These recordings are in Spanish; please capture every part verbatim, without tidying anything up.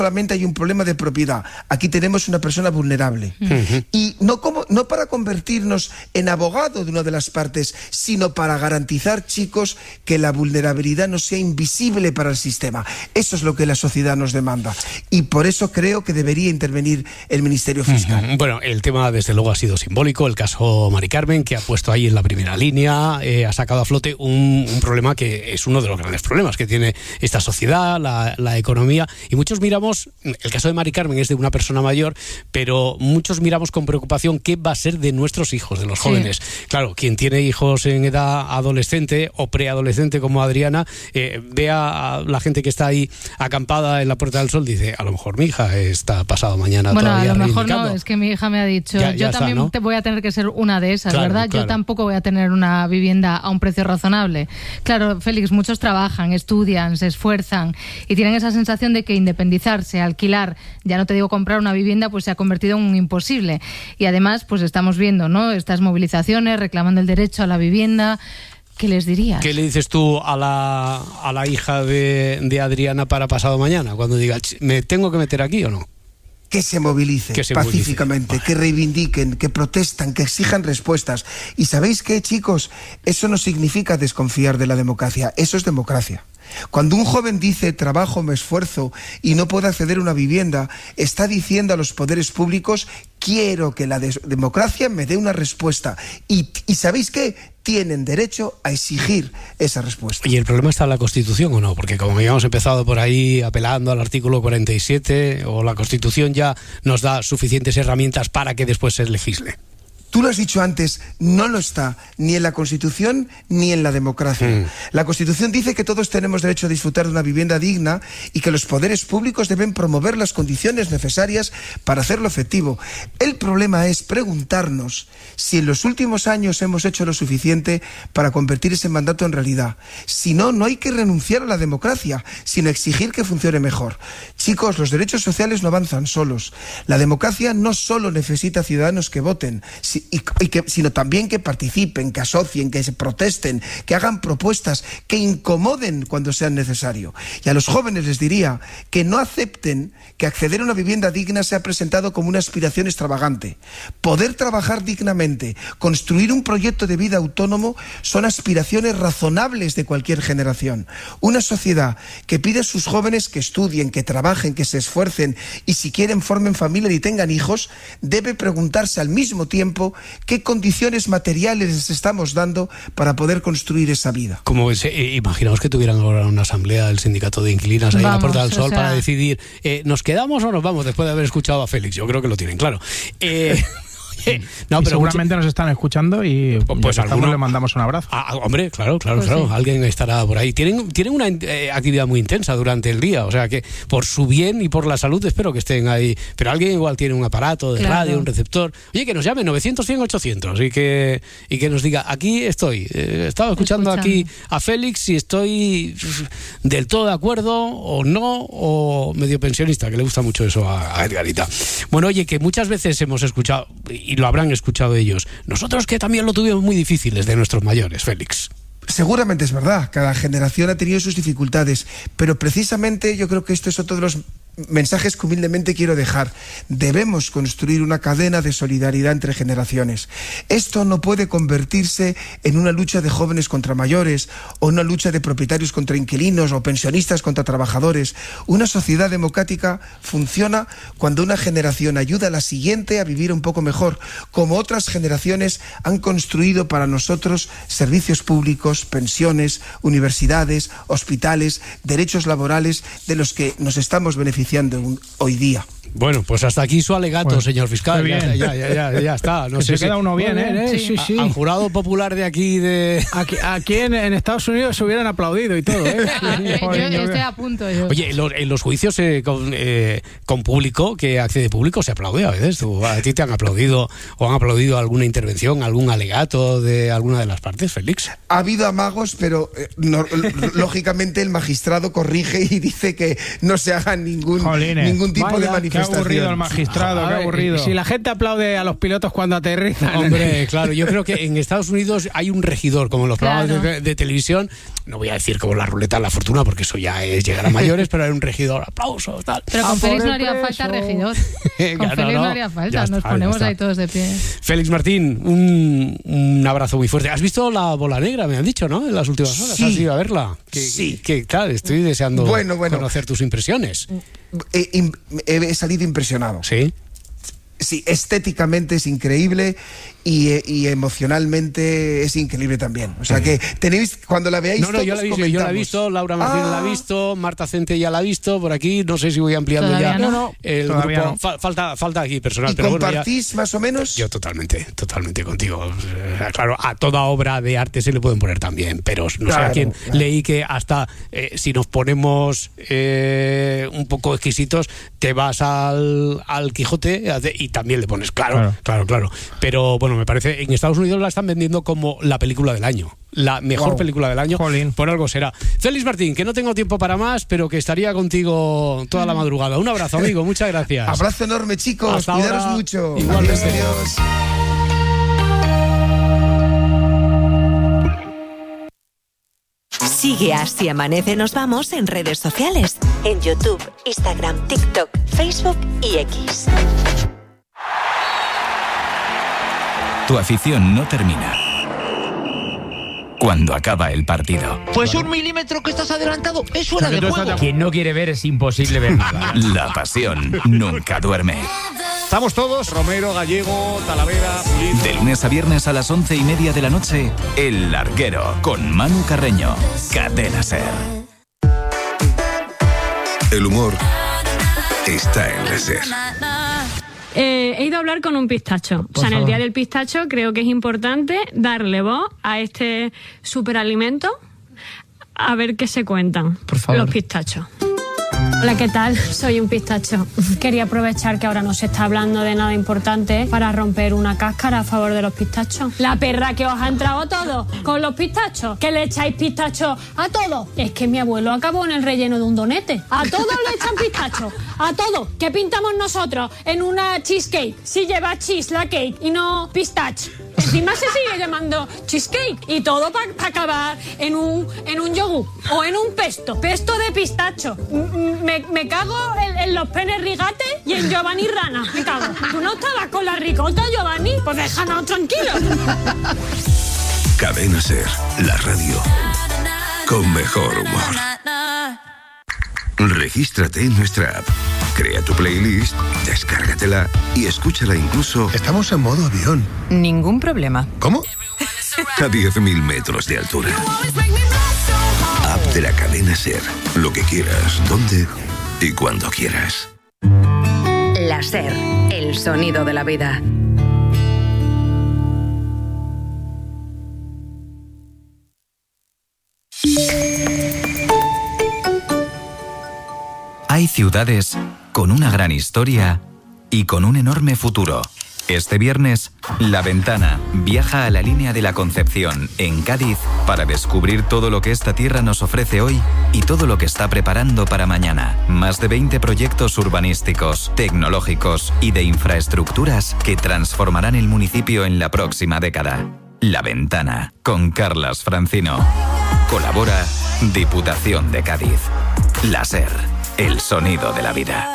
solamente hay un problema de propiedad, aquí tenemos una persona vulnerable. Uh-huh. Y no, como, no para convertirnos en abogado de una de las partes, sino para garantizar, chicos, que la vulnerabilidad no sea invisible para el sistema. Eso es lo que la sociedad nos demanda. Y por eso creo que debería intervenir el Ministerio Fiscal. Uh-huh. Bueno, el tema desde luego ha sido simbólico, el caso Mari Carmen, que ha puesto ahí en la primera línea, eh, ha sacado a flote un, un problema que es uno de los grandes problemas que tiene esta sociedad, la, la economía, y muchos miramos. El caso de Mari Carmen es de una persona mayor, pero muchos miramos con preocupación qué va a ser de nuestros hijos, de los jóvenes. Sí. Claro, quien tiene hijos en edad adolescente o preadolescente como Adriana, eh, ve a la gente que está ahí acampada en la Puerta del Sol, dice, a lo mejor mi hija está pasado mañana bueno, todavía reivindicando. Bueno, a lo mejor reivindicando. no, es que mi hija me ha dicho, ya, yo ya también está, ¿no? te voy a tener que ser una de esas, claro, ¿verdad? Claro. Yo tampoco voy a tener una vivienda a un precio razonable. Claro, Félix, muchos trabajan, estudian, se esfuerzan y tienen esa sensación de que independizarse, alquilar, ya no te digo comprar una vivienda, pues se ha convertido en un imposible. Y además, pues estamos viendo, ¿no?, estas movilizaciones reclamando el derecho a la vivienda. ¿Qué les dirías? ¿Qué le dices tú a la, a la hija de, de Adriana para pasado mañana? Cuando diga, ¿me tengo que meter aquí o no? Que se movilice que se pacíficamente, movilice. que reivindiquen, que protestan, que exijan respuestas. ¿Y sabéis qué, chicos? Eso no significa desconfiar de la democracia, eso es democracia. Cuando un joven dice trabajo, me esfuerzo y no puede acceder a una vivienda, está diciendo a los poderes públicos, quiero que la de- democracia me dé una respuesta. Y, y ¿sabéis qué? Tienen derecho a exigir esa respuesta. ¿Y el problema está en la Constitución o no? Porque como habíamos empezado por ahí apelando al artículo cuarenta y siete, o la Constitución ya nos da suficientes herramientas para que después se legisle. Tú lo has dicho antes, no lo está ni en la Constitución ni en la democracia. Mm. La Constitución dice que todos tenemos derecho a disfrutar de una vivienda digna y que los poderes públicos deben promover las condiciones necesarias para hacerlo efectivo. El problema es preguntarnos si en los últimos años hemos hecho lo suficiente para convertir ese mandato en realidad. Si no, no hay que renunciar a la democracia, sino exigir que funcione mejor. Chicos, los derechos sociales no avanzan solos. La democracia no solo necesita ciudadanos que voten, si Y, y que, sino también que participen, que asocien, que se protesten, que hagan propuestas, que incomoden cuando sea necesario. Y a los jóvenes les diría que no acepten que acceder a una vivienda digna sea presentado como una aspiración extravagante. Poder trabajar dignamente, construir un proyecto de vida autónomo son aspiraciones razonables de cualquier generación. Una sociedad que pide a sus jóvenes que estudien, que trabajen, que se esfuercen y si quieren formen familia y tengan hijos, debe preguntarse al mismo tiempo qué condiciones materiales les estamos dando para poder construir esa vida. Como es, eh, imaginaos que tuvieran ahora una asamblea del sindicato de inquilinas ahí vamos, en la Puerta del Sol, o sea, para decidir, eh, ¿nos quedamos o nos vamos después de haber escuchado a Félix? Yo creo que lo tienen claro. Eh... No, pero seguramente mucho... nos están escuchando y pues a alguno le mandamos un abrazo. Ah, hombre, claro, claro, pues claro. Sí. Alguien estará por ahí. Tienen, tienen una eh, actividad muy intensa durante el día, o sea que por su bien y por la salud espero que estén ahí. Pero alguien igual tiene un aparato de claro. radio, un receptor. Oye, que nos llame novecientos, cien, ochocientos y que, y que nos diga, aquí estoy. Eh, estaba escuchando, escuchando aquí a Félix y estoy del todo de acuerdo o no, o medio pensionista, que le gusta mucho eso a, a Edgarita. Bueno, oye, que muchas veces hemos escuchado, y lo habrán escuchado ellos, nosotros que también lo tuvimos muy difícil desde nuestros mayores, Félix. Seguramente es verdad, cada generación ha tenido sus dificultades, pero precisamente yo creo que esto es otro de los mensajes que humildemente quiero dejar. Debemos construir una cadena de solidaridad entre generaciones. Esto no puede convertirse en una lucha de jóvenes contra mayores, o una lucha de propietarios contra inquilinos, o pensionistas contra trabajadores. Una sociedad democrática funciona cuando una generación ayuda a la siguiente a vivir un poco mejor, como otras generaciones han construido para nosotros servicios públicos, pensiones, universidades, hospitales, derechos laborales de los que nos estamos beneficiando hoy día. Bueno, pues hasta aquí su alegato, bueno, señor fiscal. Ya, ya, ya, ya, ya está. No que sé se si... queda uno bien, ¿eh? Sí, sí, sí. Al jurado popular de aquí de... Aquí, aquí en, en Estados Unidos se hubieran aplaudido y todo, ¿eh? yo, yo estoy a punto. Yo. Oye, en los, en los juicios eh, con, eh, con público, que accede público, se aplaude a veces. ¿Tú, a ti te han aplaudido o han aplaudido alguna intervención, algún alegato de alguna de las partes, Félix? Ha habido amagos, pero eh, no, lógicamente el magistrado corrige y dice que no se haga ningún, ningún tipo Vaya, de manifestación. Qué aburrido el magistrado, qué aburrido. Si la gente aplaude a los pilotos cuando aterrizan. Hombre, claro, yo creo que en Estados Unidos hay un regidor, como en los programas claro. de, de televisión, no voy a decir como la ruleta de la fortuna, porque eso ya es llegar a mayores, pero era un regidor, aplausos, tal. Pero con Félix no haría falta regidor. Con Claro, Félix no, no haría falta, ya nos está, ponemos ya ahí está. todos de pie. Félix Martín, un, un abrazo muy fuerte. ¿Has visto La Bola Negra, me han dicho, no? En las últimas horas. Sí. ¿Has ido a verla? Que, Sí. Que, claro, estoy deseando Bueno, bueno. conocer tus impresiones. He, he salido impresionado. Sí. Sí, estéticamente es increíble y, y emocionalmente es increíble también. O sea que tenéis, cuando la veáis, No, no, yo todos la, he visto, yo la he comentamos. visto, Laura Martínez Ah. la ha visto, Marta Cente ya la ha visto, por aquí, no sé si voy ampliando Todavía ya no. No, el todavía grupo. no. Fa- falta, falta aquí personal, ¿Y pero bueno, ya. compartís más o menos? Yo totalmente, totalmente contigo. Eh, Claro, a toda obra de arte se le pueden poner también, pero no sé a Claro, quién claro. leí que hasta eh, si nos ponemos eh, un poco exquisitos, te vas al, al Quijote y también le pones, claro, claro, Claro. claro. Pero bueno, me parece, en Estados Unidos la están vendiendo como la película del año. La mejor Wow. película del año, Jolín. por algo será. Félix Martín, que no tengo tiempo para más, pero que estaría contigo toda la madrugada. Un abrazo, amigo, muchas gracias. Abrazo enorme, chicos. Hasta Cuidaros ahora. mucho. Igualmente. Adiós, adiós. Sigue a Si Amanece Nos Vamos en redes sociales, en YouTube, Instagram, TikTok, Facebook y X. Tu afición no termina cuando acaba el partido. Pues un milímetro que estás adelantado es fuera de juego. Quien no quiere ver es imposible ver nada. La pasión nunca duerme. Estamos todos, Romero, Gallego, Talavera, Pulido. De lunes a viernes a las once y media de la noche, El Larguero, con Manu Carreño. Cadena Ser. El humor está en la Ser. Eh, he ido a hablar con un pistacho. Por o sea, en el favor. Día del Pistacho creo que es importante darle voz a este superalimento, a ver qué se cuentan Por favor. los pistachos. Hola, ¿qué tal? Soy un pistacho. Quería aprovechar que ahora no se está hablando de nada importante para romper una cáscara a favor de los pistachos. La perra que os ha entrado todo con los pistachos, que le echáis pistachos a todo. Es que mi abuelo acabó en el relleno de un donete. A todos le echan pistachos, a todo. ¿Qué pintamos nosotros en una cheesecake? Si lleva cheese la cake y no pistache. Encima se sigue llamando cheesecake y todo para acabar en un, en un yogur o en un pesto. Pesto de pistacho. M- Me, me cago en, en los penes rigates y en Giovanni Rana. Me cago. ¿Tú no estabas con la ricota, Giovanni? Pues déjanos tranquilos. Cadena Ser, la radio con mejor humor. Regístrate en nuestra app, crea tu playlist, descárgatela y escúchala incluso. Estamos en modo avión. Ningún problema. ¿Cómo? A diez mil metros de altura. App de la Cadena Ser. Lo que quieras, donde y cuando quieras. La Ser, el sonido de la vida. Hay ciudades con una gran historia y con un enorme futuro. Este viernes, La Ventana viaja a la línea de la Concepción, en Cádiz, para descubrir todo lo que esta tierra nos ofrece hoy y todo lo que está preparando para mañana. Más de veinte proyectos urbanísticos, tecnológicos y de infraestructuras que transformarán el municipio en la próxima década. La Ventana, con Carlas Francino. Colabora Diputación de Cádiz. La Ser, el sonido de la vida.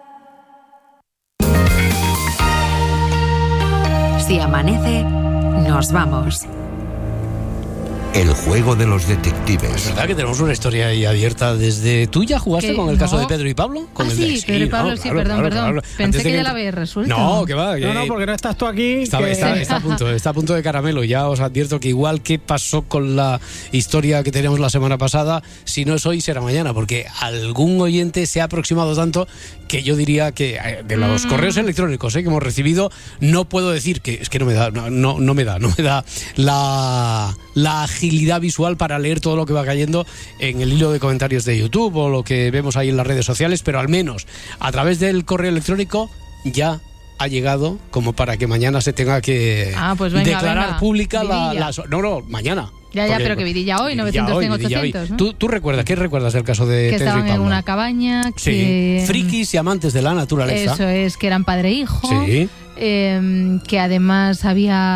Si amanece, nos vamos. El juego de los detectives. Es verdad que tenemos una historia ahí abierta desde... ¿Tú ya jugaste ¿Qué? con el caso No. de Pedro y Pablo? Con Ah, el de- sí, Pedro y Pablo, sí, perdón, perdón. Pensé Antes de que ya la habíais resuelto. No, que va. No, que- no, porque no estás tú aquí. Está, que- está- está a punto, está a punto de caramelo. Ya os advierto que igual que pasó con la historia que teníamos la semana pasada, si no es hoy será mañana, porque algún oyente se ha aproximado tanto que yo diría que eh, de los Mm. correos electrónicos eh, que hemos recibido, no puedo decir que es que no me da, no, no, no me da, no me da la, la agilidad visual para leer todo lo que va cayendo en el hilo de comentarios de YouTube o lo que vemos ahí en las redes sociales, pero al menos a través del correo electrónico ya ha llegado como para que mañana se tenga que Ah, pues venga, declarar venga. pública la, Vidilla. la- No, no, mañana. Ya, ya, Porque- pero que vidilla hoy, Vidilla novecientos, cien, hoy, Vidilla hoy. ochocientos, ¿no? ¿Tú, ¿Tú recuerdas? ¿Qué recuerdas del caso de Que Pedro y estaban en Pablo? una cabaña, Sí, que... frikis y amantes de la naturaleza. Eso es, que eran padre e hijo. Sí. eh, que además había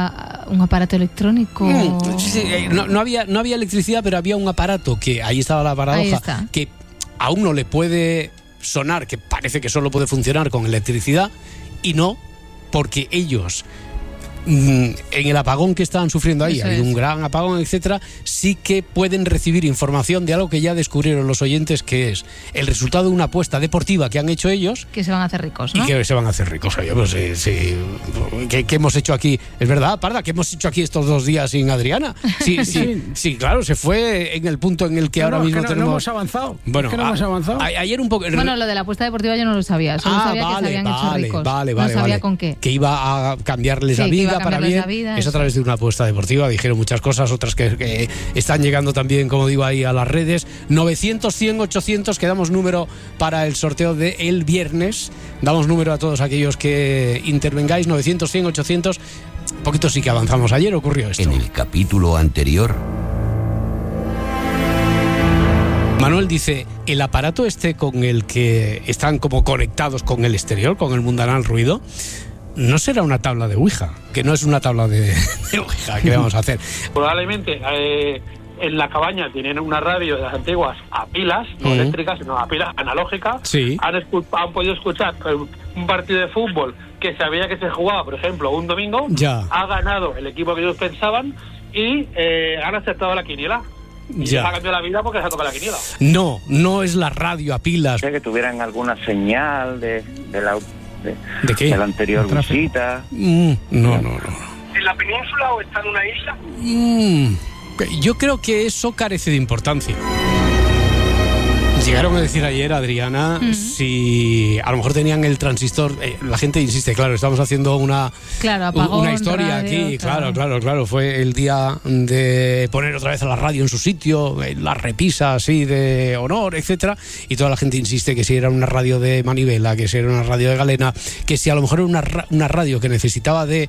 un aparato electrónico. Mm, sí, sí, no, no, había, no había electricidad, pero había un aparato que, ahí estaba la paradoja, que a uno le puede sonar, que parece que solo puede funcionar con electricidad, y no, porque ellos, en el apagón que estaban sufriendo ahí, hay un gran apagón, etcétera, sí que pueden recibir información de algo que ya descubrieron los oyentes, que es el resultado de una apuesta deportiva que han hecho ellos. Que se van a hacer ricos, ¿no? Y que se van a hacer ricos. Oye, pues sí, sí. ¿Qué, ¿Qué hemos hecho aquí? Es verdad, Parda, ¿qué hemos hecho aquí estos dos días sin Adriana? Sí, sí, sí, sí, claro, se fue en el punto en el que no, ahora no, mismo que no, tenemos... No hemos avanzado. Bueno, es que no a, hemos avanzado. A, ayer un poco... Bueno, lo de la apuesta deportiva yo no lo sabía. Solo ah, sabía vale, que se habían vale, hecho ricos. Vale, vale, no sabía vale. con qué. Que iba a cambiarles sí, la vida a para bien. La vida, es a través de una apuesta deportiva. Dijeron muchas cosas, otras que, que están llegando también, como digo, ahí a las redes. novecientos, cien, ochocientos, que damos número para el sorteo de el viernes. Damos número a todos aquellos que intervengáis. novecientos, cien, ochocientos. Un poquito sí que avanzamos. Ayer ocurrió esto. En el capítulo anterior... Manuel dice, el aparato este con el que están como conectados con el exterior, con el mundanal ruido, no será una tabla de Ouija, que no es una tabla de, de Ouija que vamos a hacer. Probablemente eh, en la cabaña tienen una radio de las antiguas a pilas, no uh-huh. eléctricas, sino a pilas analógicas. Sí. Han, escu- han podido escuchar un partido de fútbol que sabía que se jugaba, por ejemplo, un domingo. Ya. Ha ganado el equipo que ellos pensaban y eh, han aceptado la quiniela. Y ya. les ha cambiado la vida porque se ha tocado la quiniela. No, no es la radio a pilas. Que tuvieran alguna señal de, de la... ¿De, ¿De qué? De la anterior visita. Mm, no, no, no. ¿En la península o está en una isla? Mm, yo creo que eso carece de importancia. Llegaron a decir ayer, Adriana, uh-huh. si a lo mejor tenían el transistor. Eh, la gente insiste, claro, estamos haciendo una, claro, apagón, una historia radio, aquí. claro. claro, claro, claro. Fue el día de poner otra vez a la radio en su sitio, la repisa así de honor, etcétera. Y toda la gente insiste que si era una radio de manivela, que si era una radio de galena, que si a lo mejor era una, una radio que necesitaba de,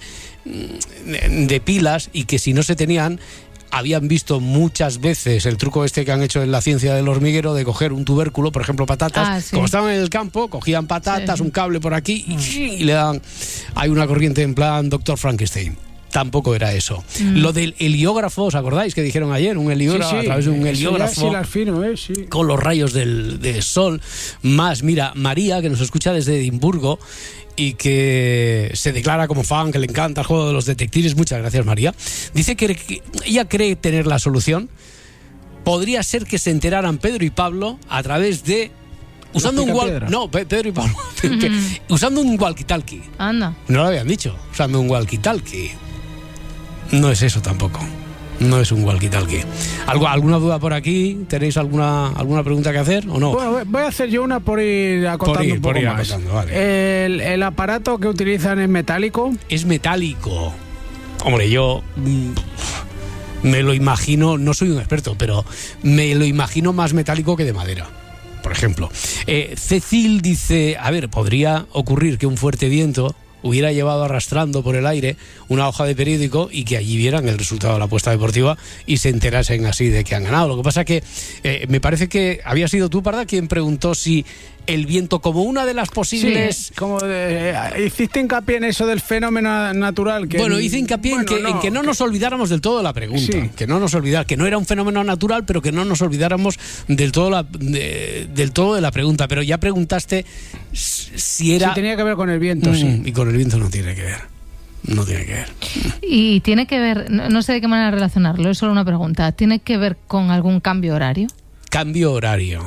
de, de pilas y que si no se tenían. Habían visto muchas veces el truco este que han hecho en la ciencia del hormiguero de coger un tubérculo, por ejemplo patatas, ah, sí. como estaban en el campo, cogían patatas, sí. un cable por aquí y, y le dan, hay una corriente en plan doctor Frankenstein. Tampoco era eso. Mm. Lo del heliógrafo, ¿os acordáis que dijeron ayer? Un heliógrafo, sí, sí. a través de un heliógrafo. Sí, las fino, eh, sí. Con los rayos del, del sol. Más, mira, María, que nos escucha desde Edimburgo y que se declara como fan, que le encanta el juego de los detectives. Muchas gracias, María. Dice que, que ella cree tener la solución. Podría ser que se enteraran Pedro y Pablo a través de... Usando un walkie, no, Pedro y Pablo. Mm-hmm. Usando un walkie-talkie. Anda. No lo habían dicho. Usando un walkie-talkie. No es eso tampoco. No es un walkie-talkie. ¿Algo, ¿Alguna duda por aquí? ¿Tenéis alguna alguna pregunta que hacer o no? Bueno, voy a hacer yo una por ir acotando por ir, un poco por ir más. Acotando, vale. el, ¿El aparato que utilizan es metálico? Es metálico. Hombre, yo mmm, me lo imagino, no soy un experto, pero me lo imagino más metálico que de madera. Por ejemplo. Eh, Cecil dice, a ver, podría ocurrir que un fuerte viento hubiera llevado arrastrando por el aire una hoja de periódico y que allí vieran el resultado de la apuesta deportiva y se enterasen así de que han ganado. Lo que pasa que eh, me parece que había sido tú, Parda, quien preguntó si el viento como una de las posibles... Sí, como de, eh, hiciste hincapié en eso del fenómeno natural. Que bueno, hice hincapié bueno, en, que, no, en que no que... nos olvidáramos del todo de la pregunta. Sí. Que no nos olvidar, que no era un fenómeno natural, pero que no nos olvidáramos del todo, la, de, del todo de la pregunta. Pero ya preguntaste si era... Sí, tenía que ver con el viento, mm, sí. Y con el viento no tiene que ver. No tiene que ver. Y tiene que ver, no, no sé de qué manera relacionarlo, es solo una pregunta. ¿Tiene que ver con algún cambio horario? Cambio horario.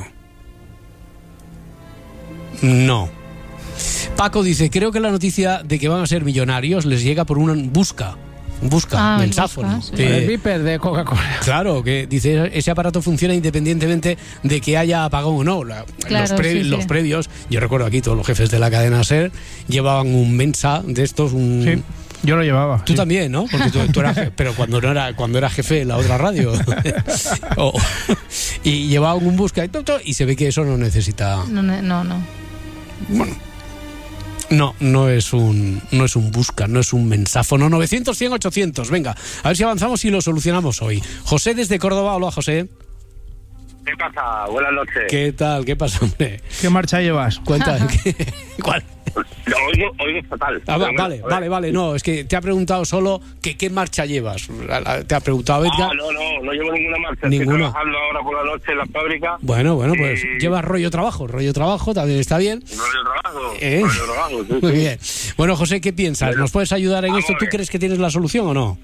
No. Paco dice, creo que la noticia de que van a ser millonarios les llega por una busca. Busca, ah, mensáfono. Busca, sí. de, el Viper de Coca-Cola. Claro, que dice, ese aparato funciona independientemente de que haya apagón o no. La, claro, los, pre, sí, los sí. previos, yo recuerdo aquí todos los jefes de la cadena SER llevaban un Mensa de estos, un... Sí. Yo lo llevaba. Tú sí. también, ¿no? Porque tú, tú eras, pero cuando no era cuando era jefe en la otra radio. o, y llevaban un busca y todo, y se ve que eso no necesita. No, no, no. Bueno. No, no es un no es un busca, no es un mensáfono. novecientos, cien, ochocientos. Venga, a ver si avanzamos y lo solucionamos hoy. José desde Córdoba. Hola, José. ¿Qué pasa? Buenas noches. ¿Qué tal? ¿Qué pasa, hombre? ¿Qué marcha llevas? Cuenta. ¿Cuál? Lo oigo, oigo fatal. Ah, va, vale, vale, vale. No, es que te ha preguntado solo que qué marcha llevas. Te ha preguntado Edgar. Ah, no, no, no llevo ninguna marcha. Ninguna. Estoy trabajando ahora por la noche en la fábrica. Bueno, bueno, pues y... llevas rollo trabajo. Rollo trabajo también está bien. Rollo trabajo. ¿Eh? Rollo trabajo, sí, Muy sí. bien. Bueno, José, ¿qué piensas? Bueno, ¿Nos puedes ayudar en esto? ¿Tú ver. crees que tienes la solución o no?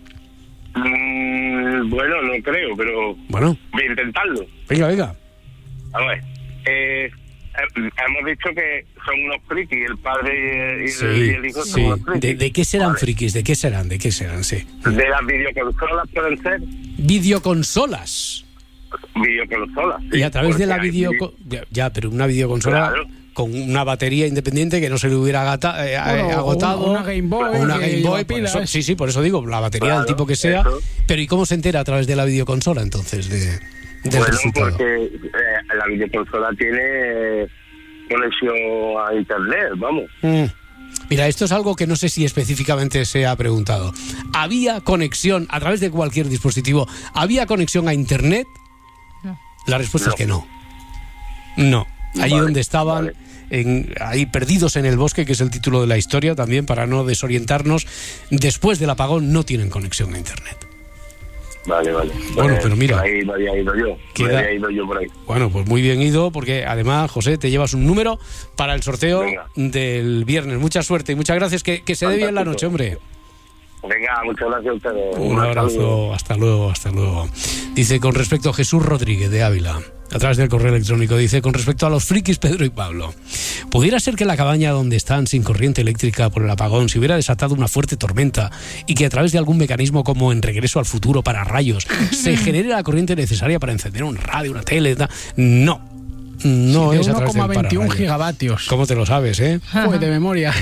Mm, bueno, no creo, pero... Bueno. Voy a intentarlo. Venga, venga. A ver, eh... hemos dicho que son unos frikis, el padre y, Sí, y el hijo son sí. unos frikis. ¿De, ¿De qué serán Vale. frikis? ¿De qué serán? ¿De qué serán? Sí. De las videoconsolas pueden ser Videoconsolas. videoconsolas. Sí, Y a través de porque la hay video... video- Ya, ya, pero una videoconsola... Claro. Con una batería independiente que no se le hubiera agata, eh, Bueno, agotado. una- una Game Boy o una que Game lleva Boy. Por pilas. eso- sí, sí, por eso digo, la batería Claro, del tipo que sea. eso. Pero ¿y cómo se entera a través de la videoconsola entonces de, del Bueno, resultado? porque eh, la videoconsola tiene eh, conexión a internet, vamos. Mm. Mira, esto es algo que no sé si específicamente se ha preguntado. ¿Había conexión a través de cualquier dispositivo? ¿Había conexión a internet? No. La respuesta No. es que no. No. Allí Vale, donde estaban, vale. en, ahí perdidos en el bosque, que es el título de la historia también, para no desorientarnos, después del apagón no tienen conexión a internet. Vale, vale. Bueno, Pues, pero mira. por ahí me había ido yo. Queda- Me había ido yo por ahí. Bueno, pues muy bien ido, porque además, José, te llevas un número para el sorteo Venga. del viernes. Mucha suerte y muchas gracias. Que, que se dé bien la noche, Fantástico. hombre. Venga, muchas gracias a ustedes. Un saludo. abrazo, hasta luego, hasta luego. Dice, con respecto a Jesús Rodríguez de Ávila, a través del correo electrónico, dice, con respecto a los frikis Pedro y Pablo, ¿pudiera ser que la cabaña donde están sin corriente eléctrica por el apagón se hubiera desatado una fuerte tormenta y que a través de algún mecanismo como en Regreso al Futuro para rayos se genere la corriente necesaria para encender un radio, una tele? Ta? No. No Sí, de es a través del uno coma veintiuno pararrayos. gigavatios. ¿Cómo te lo sabes, eh? Joder, de memoria.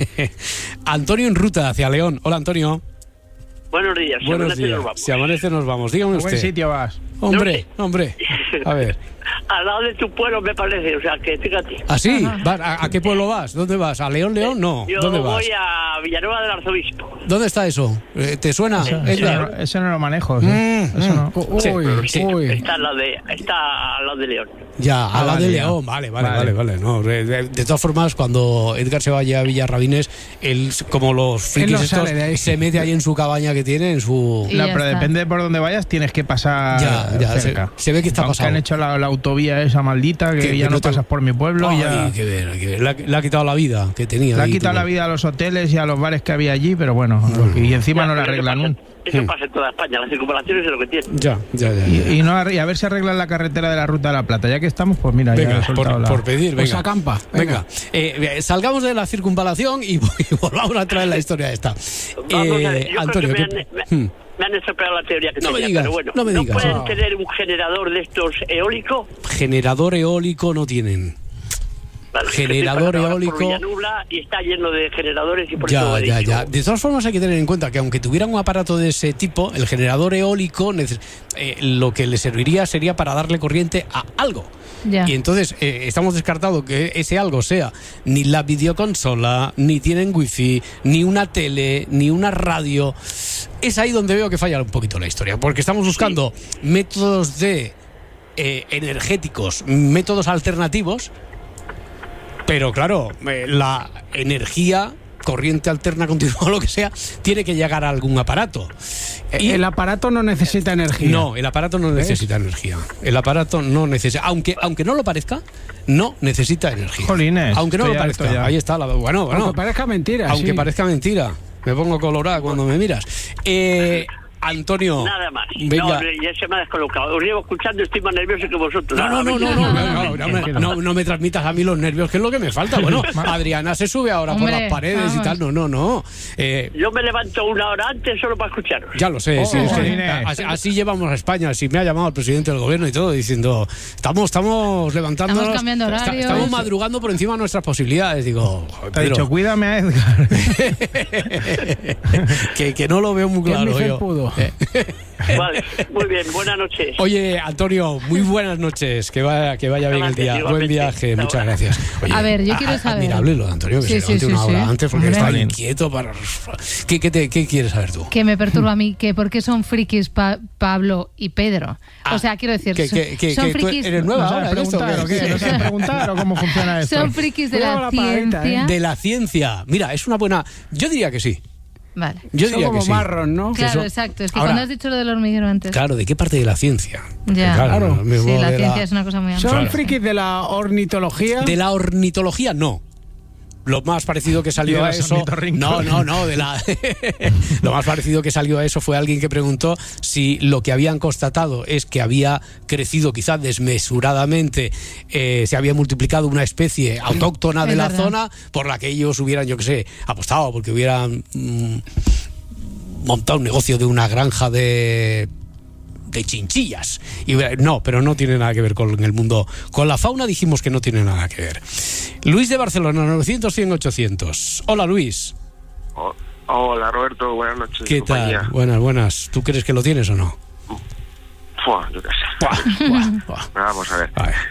Antonio en ruta hacia León. Hola, Antonio. Buenos días. si Buenos amanece, días. nos vamos. Si amanece nos vamos. Dígame ¿A buen usted. sitio vas? Hombre, hombre. A ver. Al lado de tu pueblo, me parece, o sea, que fíjate. ¿Ah, sí? ¿Vas? ¿A, a qué pueblo vas? ¿Dónde vas? ¿A León, León? No. Yo ¿Dónde vas? voy a Villanueva del Arzobispo. ¿Dónde está eso? Eh, ¿Te suena? Eso, Edgar? eso- eso no lo manejo. ¿sí? Mm, Eso mm. no. Uy, Sí, sí. uy. Está al lado de, está al lado de León. Ya, Ah, a la vale, de ya. León. Vale, vale, Vale. vale. vale. No, de, de- de todas formas, cuando Edgar se vaya a Villarrabines, él, como los frikis no estos, sale de ahí. se mete ahí en su cabaña que tiene, en su... Y No, ya pero está. depende de por dónde vayas, tienes que pasar Ya, ya, cerca. se- se ve que está Aunque pasado. han hecho la, la autovía esa maldita, que, Que- ya que no no te- pasas por mi pueblo. Ay, ya qué bien, qué bien. Le, ha, le ha quitado la vida que tenía. le ha ahí, quitado tú. la vida a los hoteles y a los bares que había allí, pero bueno, y encima no la Pero eso arreglan pasa- nunca. Eso Mm. pasa en toda España, las circunvalaciones es lo que tienen. Ya, ya, ya. ya. Y, y no arre- y a ver si arreglan la carretera de la Ruta de la Plata. Ya que estamos, pues mira, ya Venga, he soltado por, la... por pedir, Pues venga. acampa, Venga, Eh, salgamos de la circunvalación y, y volvamos a traer la historia esta. Vamos Eh, a ver, yo Antonio, creo que ¿qué- me han, me, Hmm. me han estropeado la teoría que No me tenía, digas, pero bueno, no me digas. pueden No. tener un generador de estos eólico? Generador eólico no tienen. Vale, Generador estoy pasando ahora eólico. por Villanubla y está lleno de generadores y por eso Ya, he ya, dicho, ya. De todas formas hay que tener en cuenta que aunque tuvieran un aparato de ese tipo, el generador eólico neces- eh, lo que le serviría sería para darle corriente a algo. Ya. Y entonces eh, estamos descartando que ese algo sea ni la videoconsola, ni tienen wifi, ni una tele, ni una radio. Es ahí donde veo que falla un poquito la historia, porque estamos buscando métodos de eh, energéticos, métodos alternativos, pero claro, eh, la energía, corriente alterna continua o lo que sea, tiene que llegar a algún aparato. Y el aparato no necesita energía. No, el aparato no ¿Ves? necesita energía. El aparato no necesita, aunque aunque no lo parezca, no necesita energía. Jolines, aunque no lo estoy harto parezca. ya. Ahí está la bueno, bueno. Aunque parezca mentira. Aunque sí. parezca mentira. Me pongo colorada cuando me miras. Eh, Antonio. nada más. Venga. No, ya se me ha descolocado. Os llevo escuchando y estoy más nervioso que vosotros. No, no, no, no, no, no, no, me- no, no me transmitas a mí los nervios, que es lo que me falta. Bueno, Adriana se sube ahora por Hombre, las paredes y vamos. tal. No, no, no. Eh, Yo me levanto una hora antes solo para escucharos. Ya lo sé, Oh, sí, es que Inés. así, así llevamos a España. Si me ha llamado el presidente del gobierno y todo diciendo, estamos, estamos levantándonos, Estamos cambiando esta- horarios. estamos madrugando por encima de nuestras posibilidades. Digo, joder, Te ha Pedro, dicho, cuídame a Edgar. que, que no lo veo muy Que es claro. mi yo. felpudo. Eh. Vale, muy bien, buenas noches. Oye, Antonio, muy buenas noches. Que vaya, que vaya bien el día. Buen viaje, muchas gracias. Oye, a ver, yo quiero saber. Admirable lo de Antonio, que sí, se levante sí, una sí, hora sí. antes porque Hombre. está inquieto para. ¿Qué, qué, te, ¿Qué quieres saber tú? Que me perturba a mí, que por qué son frikis pa Pablo y Pedro. Ah, o sea, quiero decir, que, que, que, son que tú frikis. eres nueva ¿No ahora, sabes ¿esto? preguntar o qué? ¿No sabes preguntar o cómo funciona esto? Son frikis de Cuidado la, la paradita, ciencia. ¿eh? De la ciencia. Mira, es una buena. Yo diría que sí. Vale. Yo Son diría como que sí. marrón, ¿no? Claro, son- exacto. Es que Ahora- cuando has dicho lo del hormiguero antes. Claro, ¿de qué parte de la ciencia? Porque, Ya. claro, lo mismo Sí, la de ciencia es una cosa muy amplia. ¿Son Claro. frikis de la ornitología? De la ornitología, no. Lo más parecido que salió De a los eso. ornitorrincos. No, no, no. De la... Lo más parecido que salió a eso fue alguien que preguntó si lo que habían constatado es que había crecido quizás desmesuradamente, eh, se había multiplicado una especie autóctona de Es la verdad. zona por la que ellos hubieran, yo qué sé, apostado, porque hubieran mm, montado un negocio de una granja de. de chinchillas. Y no, pero no tiene nada que ver con el mundo. Con la fauna dijimos que no tiene nada que ver. Luis de Barcelona, novecientos, cien, ochocientos. Hola, Luis. Oh, hola, Roberto, buenas noches. ¿Qué compañía. tal? Buenas, buenas. ¿Tú crees que lo tienes o no? Fua, yo qué sé. Buah, buah, buah. Vamos a ver. A ver.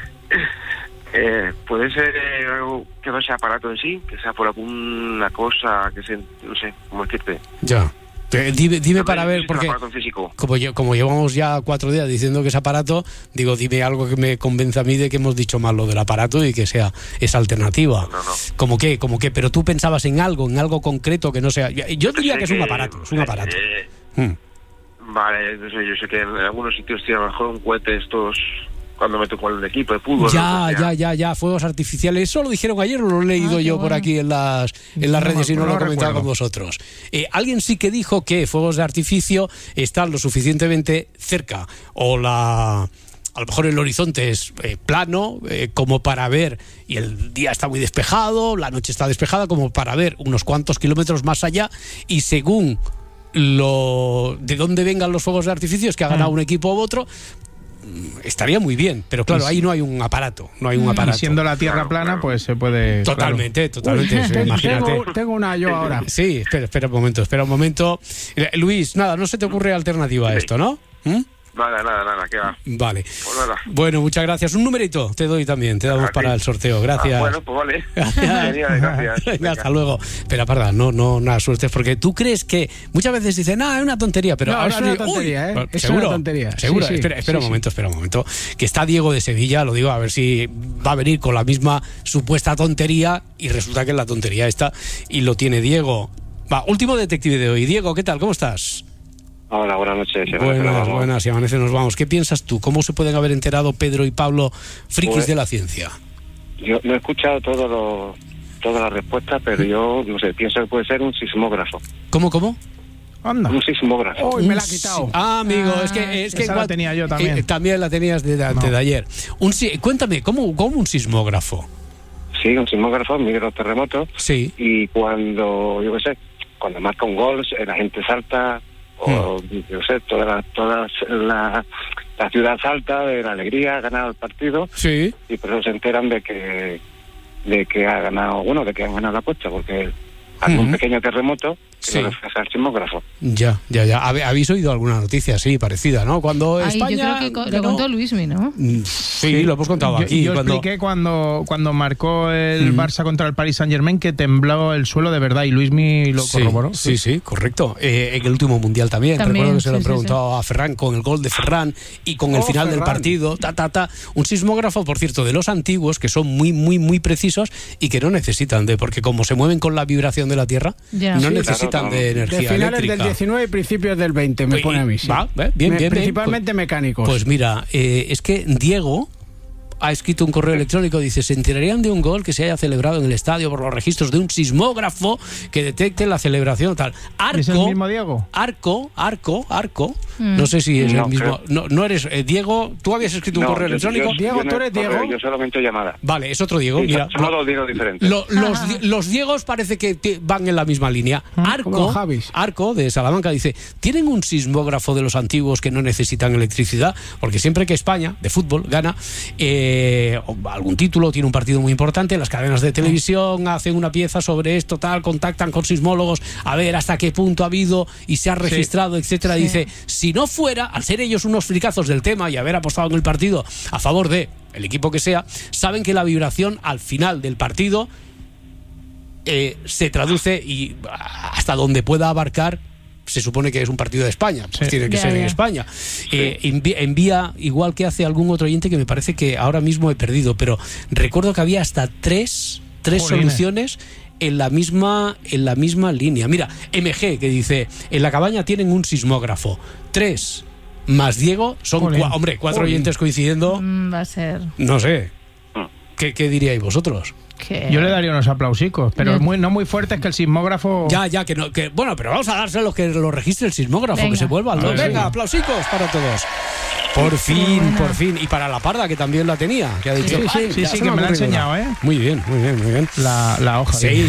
Eh, ¿Puede ser eh, algo que no sea aparato en sí? Que sea por alguna cosa que se... no sé, ¿cómo decirte? Ya. Te- Dime, dime para ver, Es un porque aparato físico. como, yo, como llevamos ya cuatro días diciendo que es aparato, digo, dime algo que me convenza a mí de que hemos dicho mal lo del aparato y que sea esa alternativa. No, no. ¿Cómo qué? ¿Cómo qué? Pero tú pensabas en algo, en algo concreto que no sea... Yo, yo diría Sé que es un aparato, es un aparato. eh, Mm. Vale, no sé, yo sé que en algunos sitios tiene a lo mejor un cohete estos... cuando me tocó el equipo de fútbol. Ya, lo que sea. ya, ya, ya, fuegos artificiales. Eso lo dijeron ayer, lo he leído Ah, qué yo por bueno. aquí en las, en las No me redes y no lo he acuerdo, no comentado recuerdo. con vosotros. Eh, alguien sí que dijo que fuegos de artificio están lo suficientemente cerca, o la... a lo mejor el horizonte es eh, plano, eh, como para ver, y el día está muy despejado, la noche está despejada, como para ver unos cuantos kilómetros más allá, y según lo de dónde vengan los fuegos de artificio, es que ha ganado un equipo u otro, estaría muy bien, pero claro, ahí no hay un aparato, no hay un Y aparato. siendo la Tierra Claro, plana, claro. pues se puede... Totalmente, totalmente, Uy, sí, tengo- imagínate. Tengo, tengo una yo ahora. Sí, espera, espera un momento, espera un momento. Eh, Luis, nada, no se te ocurre alternativa a esto, ¿no? ¿Mm? Nada, nada, nada, ¿qué va? Vale. Pues nada. Bueno, muchas gracias. Un numerito te doy también, te damos A ti. para el sorteo. Gracias. Ah, bueno, pues vale. Gracias. Genial, gracias. Venga, Venga. hasta luego. Pero parda, no, no, nada, suerte, porque tú crees que muchas veces dicen, ah, es una tontería, pero No, ahora es una digo, uy, tontería, ¿eh? bueno, Es seguro, una tontería. seguro. Sí, sí. Espera, espera Sí, un momento, espera un momento. Que está Diego de Sevilla, lo digo, a ver si va a venir con la misma supuesta tontería y resulta que es la tontería esta y lo tiene Diego. Va, último detective de hoy. Diego, ¿qué tal? ¿Cómo estás? Hola, buenas noches. Si amanece, nos Buenas, vamos. buenas, si amanece nos vamos. ¿Qué piensas tú? ¿Cómo se pueden haber enterado Pedro y Pablo, frikis Pues- de la ciencia? Yo no he escuchado todo lo, todas las respuestas, pero yo, no sé, pienso que puede ser un sismógrafo. ¿Cómo, cómo? Anda. Un sismógrafo. Uy, me la ha quitado. Ah, amigo, Ah, es que... Es que esa la igual- tenía yo también. eh, también la tenías de, de antes No. de ayer. Un, si- cuéntame, ¿cómo, ¿cómo un sismógrafo? Sí, un sismógrafo mide los terremotos Sí. y cuando, yo qué sé, cuando marca un gol, eh, la gente salta, o yo qué sé, toda la, toda la, la ciudad salta de la alegría, ha ganado el partido, Sí. y por eso se enteran de que de que ha ganado, bueno, de que han ganado la apuesta, porque hace un Ujú. pequeño terremoto que Sí. lo refleja el sismógrafo. Ya, ya, ya. Habe- ¿Habéis oído alguna noticia así, parecida, no? Cuando Ay, España... yo creo que co- lo ganó- contó Luismi, ¿no? Mm, Sí, lo hemos contado Yo, aquí. yo cuando... expliqué cuando, cuando marcó el Mm. Barça contra el Paris Saint-Germain que tembló el suelo de verdad y Luismi lo Sí, corroboró. sí, sí, correcto. Eh, en el último mundial también. También, Recuerdo que se lo sí, han sí, preguntado a Ferran con el gol de Ferran y con el Oh, final del Ferran. partido. Ta, ta, ta. Un sismógrafo, por cierto, de los antiguos que son muy, muy, muy precisos y que no necesitan de, porque como se mueven con la vibración de la Tierra, Ya. no Sí, necesitan claro, de claro. energía De finales eléctrica. del diecinueve y principios del veinte, me Y- pone a mí. Sí. va, ve, bien, Me- bien, bien. Principalmente mecánicos. Pues mira, eh, es que Diego ha escrito un correo electrónico, dice, se enterarían de un gol que se haya celebrado en el estadio por los registros de un sismógrafo que detecte la celebración tal. Arco, ¿Es el mismo Diego? Arco, Arco, Arco, Mm. no sé si es No, el mismo. creo- No, no eres eh, Diego, tú habías escrito un No, correo yo- electrónico. yo- Diego, yo no- ¿tú eres Diego? Yo solamente llamada. Vale, es otro Diego, Sí, mira. somos dos Diegos diferentes. Lo- los, di- los Diegos parece que te- van en la misma línea. como Arco, los Javis. Arco de Salamanca dice, ¿tienen un sismógrafo de los antiguos que no necesitan electricidad? Porque siempre que España, de fútbol, gana, eh, eh, algún título, tiene un partido muy importante, las cadenas de televisión hacen una pieza sobre esto, tal, contactan con sismólogos a ver hasta qué punto ha habido y se ha registrado, sí, etcétera. Sí. Dice, si no fuera, al ser ellos unos fricazos del tema y haber apostado en el partido a favor de el equipo que sea, saben que la vibración al final del partido eh, se traduce y hasta donde pueda abarcar, se supone que es un partido de España, pues sí, tiene que ya, ser ya. en España. Sí. Eh, envía, envía, igual que hace algún otro oyente que me parece que ahora mismo he perdido, pero recuerdo que había hasta tres, tres soluciones en la misma en la misma línea. Mira, M G, que dice, en la cabaña tienen un sismógrafo. Tres más Diego son, cua, hombre, cuatro Jolín. oyentes coincidiendo. Mm, va a ser. No sé. ¿Qué, qué diríais vosotros? ¿Qué? Yo le daría unos aplausicos, pero muy, no muy fuertes, que el sismógrafo... Ya, ya, que no... Que, bueno, pero vamos a dárselos que lo registre el sismógrafo, venga, que se vuelva al... Venga, sí. aplausicos para todos. Por fin, por fin. Y para la Parda, que también la tenía, que ha dicho... Sí, sí, sí, sí, sí que me la ha enseñado, ¿eh? Muy bien, muy bien, muy bien. La, la hoja. Sí.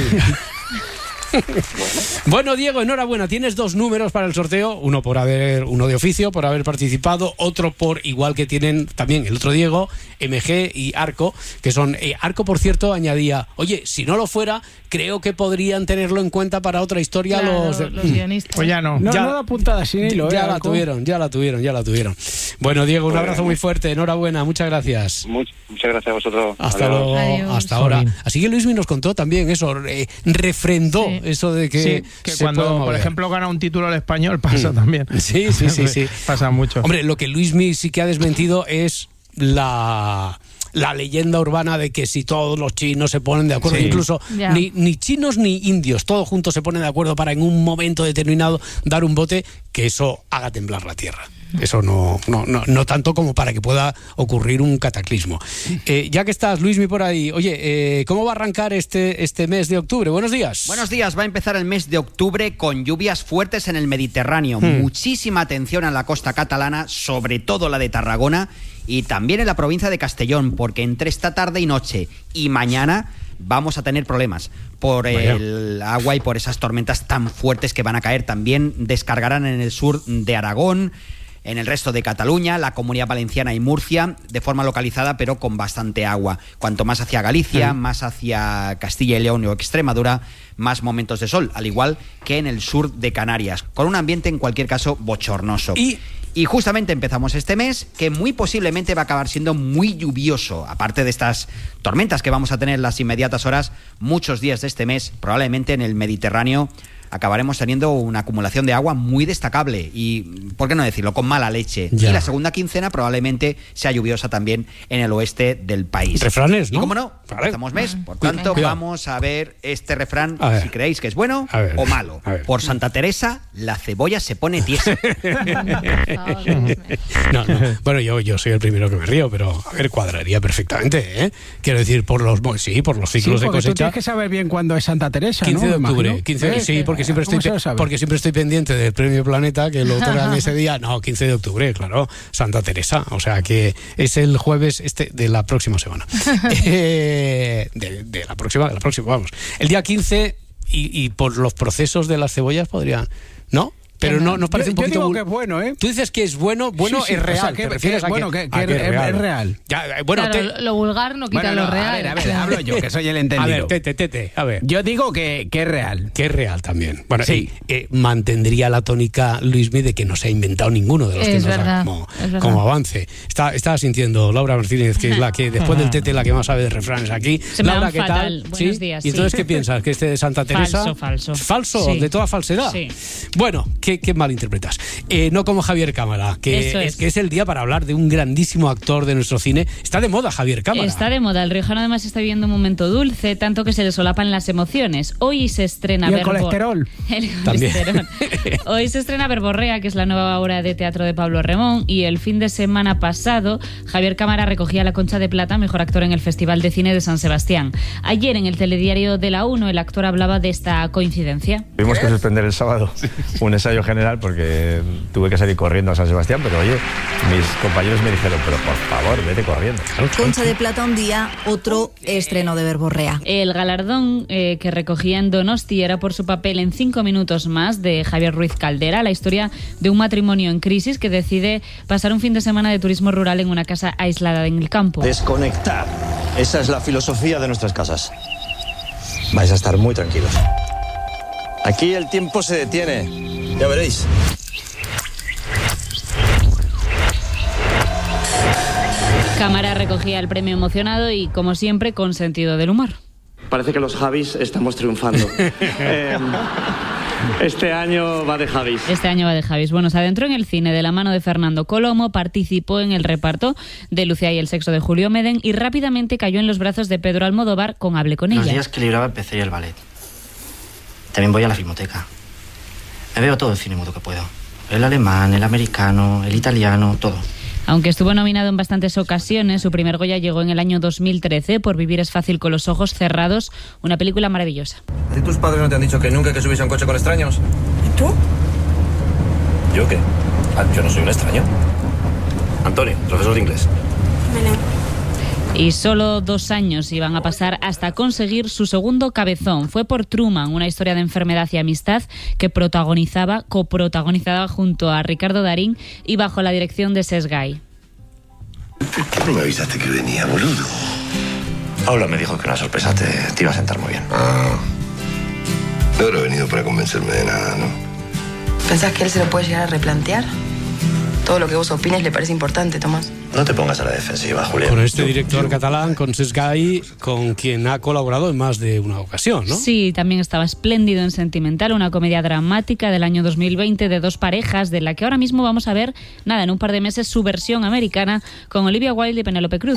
Bueno, Diego, enhorabuena. Tienes dos números para el sorteo, uno por haber, uno de oficio por haber participado, otro por, igual que tienen también el otro Diego, M G y Arco, que son eh, Arco, por cierto, añadía, oye, si no lo fuera, creo que podrían tenerlo en cuenta para otra historia, claro, los, de, los guionistas. Pues ya no, no, ya, no da puntada sin hilo, ya eh, la Arco. tuvieron, ya la tuvieron, ya la tuvieron. Bueno, Diego, un abrazo muy fuerte, enhorabuena, muchas gracias. Much, muchas gracias a vosotros. Hasta Adiós. luego, Adiós. hasta ahora. Así que Luismi nos contó también eso, eh, refrendó sí. eso de que sí. que cuando, por ejemplo, gana un título al español, pasa mm. también. Sí, sí, sí, sí. Pasa mucho. Hombre, lo que Luismi sí que ha desmentido es la... la leyenda urbana de que si todos los chinos se ponen de acuerdo, sí. incluso ni, ni chinos ni indios, todos juntos se ponen de acuerdo para en un momento determinado dar un bote, que eso haga temblar la tierra. Eso no, no, no, no tanto como para que pueda ocurrir un cataclismo. Eh, ya que estás, Luismi, por ahí, oye, eh, ¿cómo va a arrancar este, este mes de octubre? Buenos días. Buenos días, va a empezar el mes de octubre con lluvias fuertes en el Mediterráneo. Hmm. Muchísima atención a la costa catalana, sobre todo la de Tarragona, y también en la provincia de Castellón, porque entre esta tarde y noche y mañana vamos a tener problemas por Vaya. el agua y por esas tormentas tan fuertes que van a caer. También descargarán en el sur de Aragón, en el resto de Cataluña, la Comunidad Valenciana y Murcia, de forma localizada, pero con bastante agua. Cuanto más hacia Galicia, mm. más hacia Castilla y León o Extremadura, más momentos de sol, al igual que en el sur de Canarias, con un ambiente en cualquier caso bochornoso. Y... Y justamente empezamos este mes, que muy posiblemente va a acabar siendo muy lluvioso. Aparte de estas tormentas que vamos a tener en las inmediatas horas, muchos días de este mes, probablemente en el Mediterráneo, acabaremos teniendo una acumulación de agua muy destacable y, ¿por qué no decirlo?, con mala leche. Ya. Y la segunda quincena probablemente sea lluviosa también en el oeste del país. Refranes, ¿no? Y como no, vale. Empezamos mes, por tanto Cuidado. vamos a ver este refrán, si creéis que es bueno o malo. Por Santa Teresa, la cebolla se pone tiesa. no, no. Bueno, yo, yo soy el primero que me río, pero a ver, cuadraría perfectamente, ¿eh? Quiero decir, por los sí, por los ciclos sí, de cosecha. Tú tienes que saber bien cuándo es Santa Teresa, quince ¿no? de octubre, quince de, sí, porque siempre estoy porque siempre estoy pendiente del Premio Planeta, que lo otorgan ese día. No, quince de octubre, claro, Santa Teresa. O sea que es el jueves este de la próxima semana. eh, de, de la próxima, de la próxima, vamos. El día quince y, y por los procesos de las cebollas podrían, ¿no? Pero no nos parece yo, un poquito... Yo digo que es bueno, ¿eh? Tú dices que es bueno, bueno sí, sí, es real. O sea, que, ¿te refieres que, a bueno, que, que, que, que es real? Es real. Ya, bueno, claro, te... lo vulgar no quita bueno, lo no, real. A ver, a ver, hablo yo, que soy el entendido. A ver, tete, tete, a ver. Yo digo que, que es real. Que es real también. Bueno, sí. eh, eh, mantendría la tónica Luismi de que no se ha inventado ninguno de los es que nos verdad, da como, como avance. Está, estaba sintiendo Laura Martínez, que es la que, después del tete, la que más sabe de refranes aquí. Se Laura, me ¿qué fatal. tal? Buenos ¿Sí? días. ¿Y entonces sí. qué piensas? ¿Que este de Santa Teresa? Falso, falso. ¿Falso? Sí. ¿De toda falsedad? Sí. Bueno, qué, qué mal interpretas. Eh, no como Javier Cámara, que es. es que es el día para hablar de un grandísimo actor de nuestro cine. Está de moda Javier Cámara. Está de moda. El riojano además está viviendo un momento dulce, tanto que se le solapan las emociones. Hoy se estrena... ¿Y el Verbo... colesterol? El colesterol. Hoy se estrena Verborrea, que es la nueva obra de teatro de Pablo Remón, y el fin de semana pasado Javier Cámara recogía la Concha de Plata, mejor actor en el Festival de Cine de San Sebastián. Ayer en el telediario de la uno el actor hablaba de esta coincidencia. Tuvimos que suspender el sábado un ensayo en general porque tuve que salir corriendo a San Sebastián, pero oye, mis compañeros me dijeron, pero por favor, vete corriendo. Concha de Plata un día, otro estreno de Verborrea. El galardón eh, que recogía en Donosti era por su papel en Cinco minutos más de Javier Ruiz Caldera, la historia de un matrimonio en crisis que decide pasar un fin de semana de turismo rural en una casa aislada en el campo. Desconectar. Esa es la filosofía de nuestras casas. Vais a estar muy tranquilos. Aquí el tiempo se detiene. Ya veréis. Cámara recogía el premio emocionado y, como siempre, con sentido del humor. Parece que los Javis estamos triunfando. eh, este año va de Javis. Este año va de Javis. Bueno, se adentró en el cine de la mano de Fernando Colomo, participó en el reparto de Lucía y el sexo de Julio Medem y rápidamente cayó en los brazos de Pedro Almodóvar con Hable con ella. Los días que libraba empecé el ballet. También voy a la filmoteca. Me veo todo el cine mudo que puedo. El alemán, el americano, el italiano, todo. Aunque estuvo nominado en bastantes ocasiones, su primer Goya llegó en el año dos mil trece por Vivir es fácil con los ojos cerrados, una película maravillosa. ¿Y tus padres no te han dicho que nunca hay que subirse a un coche con extraños? ¿Y tú? ¿Yo qué? Ah, yo no soy un extraño. Antonio, profesor de inglés. Bueno. Y solo dos años iban a pasar hasta conseguir su segundo cabezón. Fue por Truman, una historia de enfermedad y amistad que protagonizaba, coprotagonizaba junto a Ricardo Darín y bajo la dirección de Cesc Gai. ¿Por qué no me avisaste que venía, boludo? Paula me dijo que una sorpresa te, te iba a sentar muy bien. Ah, no habrá venido para convencerme de nada, ¿no? ¿Pensás que él se lo puede llegar a replantear? Todo lo que vos opines le parece importante, Tomás. No te pongas a la defensiva, Julián. Con este director catalán, con Cesc Gai, con quien ha colaborado en más de una ocasión, ¿no? Sí, también estaba espléndido en Sentimental, una comedia dramática del año dos mil veinte de dos parejas, de la que ahora mismo vamos a ver, nada, en un par de meses, su versión americana con Olivia Wilde y Penélope Cruz.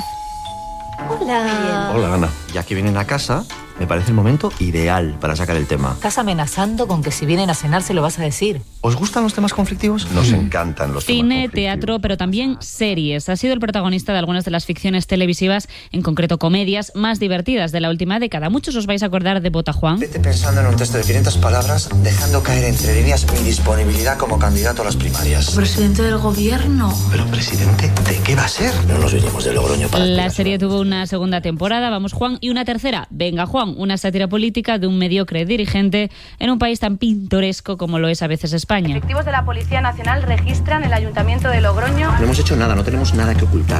Hola. Hola, Ana. Ya que vienen a casa, me parece el momento ideal para sacar el tema. Estás amenazando con que si vienen a cenar se lo vas a decir. ¿Os gustan los temas conflictivos? Nos encantan los temas Cine, conflictivos. teatro, pero también series. Ha sido el protagonista de algunas de las ficciones televisivas, en concreto comedias, más divertidas de la última década. Muchos os vais a acordar de Bota Juan. Vete pensando en un texto de quinientas palabras, dejando caer entre líneas mi disponibilidad como candidato a las primarias. Presidente del gobierno. ¿Pero presidente de qué va a ser? No nos vinimos de Logroño para... La serie tuvo una segunda temporada, Vamos Juan, y una tercera, Venga Juan, una sátira política de un mediocre dirigente en un país tan pintoresco como lo es a veces España. Efectivos de la Policía Nacional registran el Ayuntamiento de Logroño. No hemos hecho nada, no tenemos nada que ocultar.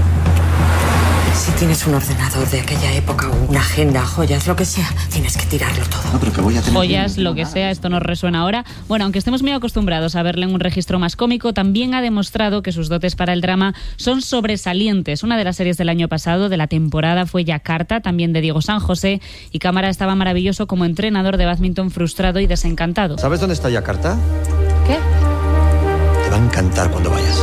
Si tienes un ordenador de aquella época o una agenda, joyas, lo que sea, tienes que tirarlo todo. No, pero que voy a tener... Joyas, lo que sea, esto nos resuena ahora. Bueno, aunque estemos muy acostumbrados a verle en un registro más cómico, también ha demostrado que sus dotes para el drama son sobresalientes. Una de las series del año pasado, de la temporada, fue Yakarta, también de Diego San José, y Cámara estaba maravilloso como entrenador de bádminton frustrado y desencantado. ¿Sabes dónde está Yakarta? ¿Qué? Te va a encantar cuando vayas.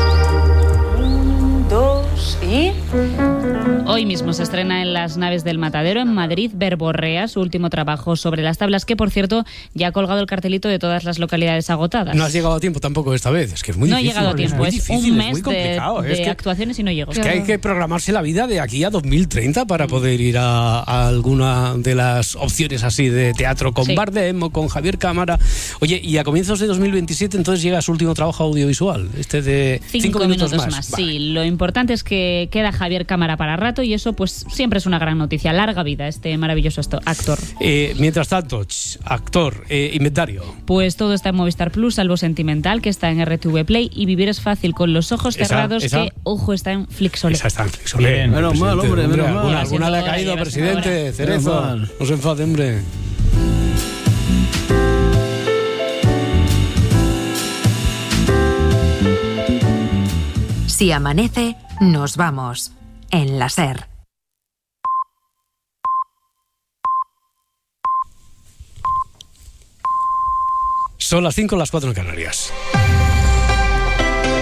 Un, dos y... Hoy mismo se estrena en las naves del Matadero en Madrid Verborrea, su último trabajo sobre las tablas, que por cierto ya ha colgado el cartelito de todas las localidades agotadas. No has llegado a tiempo tampoco esta vez, es que es muy no difícil. No he llegado a tiempo, es, es un mes de, de es que, actuaciones y no llego. Es que hay que programarse la vida de aquí a dos mil treinta para poder ir a, a alguna de las opciones así de teatro con sí. Bardem o con Javier Cámara. Oye, y a comienzos de dos mil veintisiete entonces llega su último trabajo audiovisual, este de Cinco, cinco minutos, minutos más. más. Vale. Sí, lo importante es que queda Javier Cámara para rato y eso pues siempre es una gran noticia. Larga vida este maravilloso actor. Eh, mientras tanto, ch, actor, eh, inventario. Pues todo está en Movistar Plus, salvo Sentimental, que está en R T V Play, y Vivir es fácil con los ojos ¿Esa, cerrados, esa? que, ojo, está en Flixolé. Esa está en Flixolé. Menos mal, hombre, menos mal. Alguna, alguna le ha caído, presidente, Cerezo. No se enfade, hombre. Si amanece, nos vamos. En la SER. Son las cinco, las cuatro en Canarias.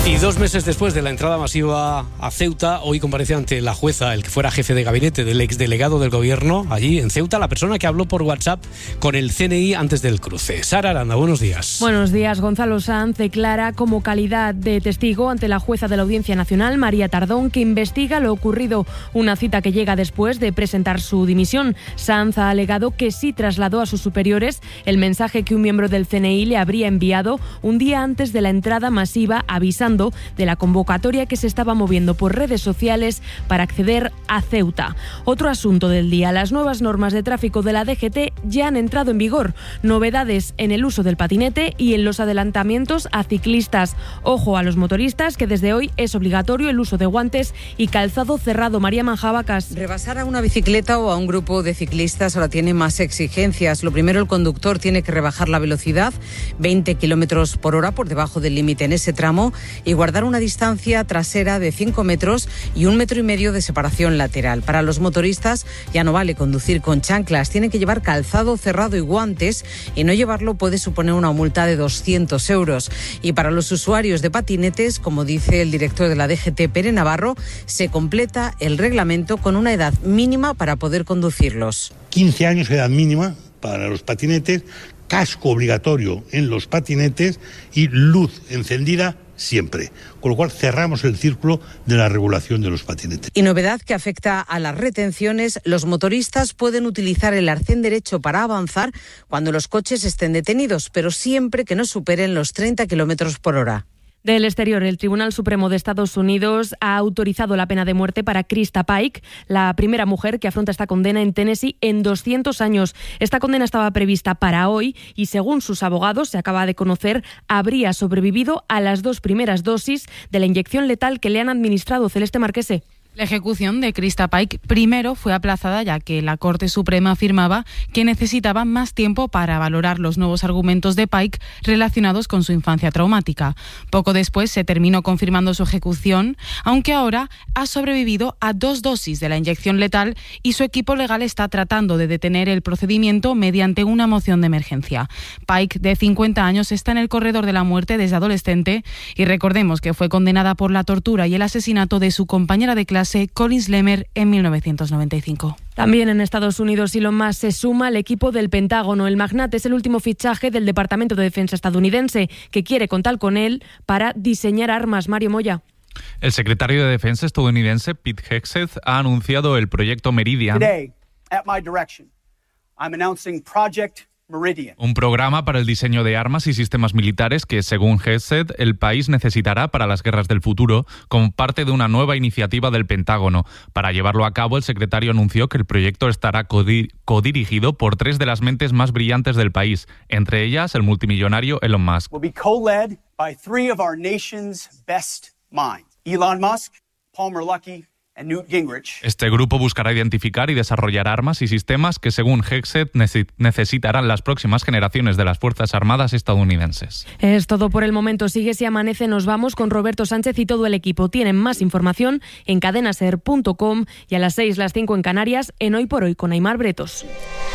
Y dos meses después de la entrada masiva a Ceuta, hoy comparece ante la jueza el que fuera jefe de gabinete del exdelegado del gobierno allí en Ceuta, la persona que habló por WhatsApp con el C N I antes del cruce. Sara Aranda, buenos días. Buenos días. Gonzalo Sanz declara como calidad de testigo ante la jueza de la Audiencia Nacional, María Tardón, que investiga lo ocurrido, una cita que llega después de presentar su dimisión. Sanz ha alegado que sí trasladó a sus superiores el mensaje que un miembro del C N I le habría enviado un día antes de la entrada masiva, avisando de la convocatoria que se estaba moviendo por redes sociales para acceder a Ceuta. Otro asunto del día, las nuevas normas de tráfico de la D G T ya han entrado en vigor. Novedades en el uso del patinete y en los adelantamientos a ciclistas. Ojo a los motoristas, que desde hoy es obligatorio el uso de guantes y calzado cerrado. María Manjabacas. Rebasar a una bicicleta o a un grupo de ciclistas ahora tiene más exigencias. Lo primero, el conductor tiene que rebajar la velocidad veinte kilómetros por hora por debajo del límite en ese tramo y guardar una distancia trasera de cinco metros y un metro y medio de separación lateral. Para los motoristas ya no vale conducir con chanclas, tienen que llevar calzado cerrado y guantes, y no llevarlo puede suponer una multa de doscientos euros. Y para los usuarios de patinetes, como dice el director de la D G T, Pere Navarro, se completa el reglamento con una edad mínima para poder conducirlos. quince años, edad mínima para los patinetes, casco obligatorio en los patinetes y luz encendida siempre, con lo cual cerramos el círculo de la regulación de los patinetes. Y novedad que afecta a las retenciones: los motoristas pueden utilizar el arcén derecho para avanzar cuando los coches estén detenidos, pero siempre que no superen los treinta kilómetros por hora. Del exterior, el Tribunal Supremo de Estados Unidos ha autorizado la pena de muerte para Krista Pike, la primera mujer que afronta esta condena en Tennessee en doscientos años. Esta condena estaba prevista para hoy y, según sus abogados, se acaba de conocer, habría sobrevivido a las dos primeras dosis de la inyección letal que le han administrado. Celeste Marquese. La ejecución de Krista Pike primero fue aplazada, ya que la Corte Suprema afirmaba que necesitaba más tiempo para valorar los nuevos argumentos de Pike relacionados con su infancia traumática. Poco después se terminó confirmando su ejecución, aunque ahora ha sobrevivido a dos dosis de la inyección letal y su equipo legal está tratando de detener el procedimiento mediante una moción de emergencia. Pike, de cincuenta años, está en el corredor de la muerte desde adolescente y recordemos que fue condenada por la tortura y el asesinato de su compañera de clase Colin Slemmer en mil novecientos noventa y cinco. También en Estados Unidos, Elon Musk se suma al equipo del Pentágono. El magnate es el último fichaje del Departamento de Defensa estadounidense, que quiere contar con él para diseñar armas. Mario Moya. El secretario de Defensa estadounidense, Pete Hegseth, ha anunciado el proyecto Meridian. Today, at my direction, I'm announcing Project Meridian. Un programa para el diseño de armas y sistemas militares que, según Hegseth, el país necesitará para las guerras del futuro, como parte de una nueva iniciativa del Pentágono. Para llevarlo a cabo, el secretario anunció que el proyecto estará codir- codirigido por tres de las mentes más brillantes del país, entre ellas el multimillonario Elon Musk. Will be co-led by three of our nation's best minds: Elon Musk, Palmer Luckey, and Newt Gingrich. Este grupo buscará identificar y desarrollar armas y sistemas que, según Hegseth, necesitarán las próximas generaciones de las Fuerzas Armadas estadounidenses. Es todo por el momento. Sigue Si Amanece. Nos vamos con Roberto Sánchez y todo el equipo. Tienen más información en cadenaser punto com y a las seis, las cinco en Canarias, en Hoy por Hoy con Aimar Bretos.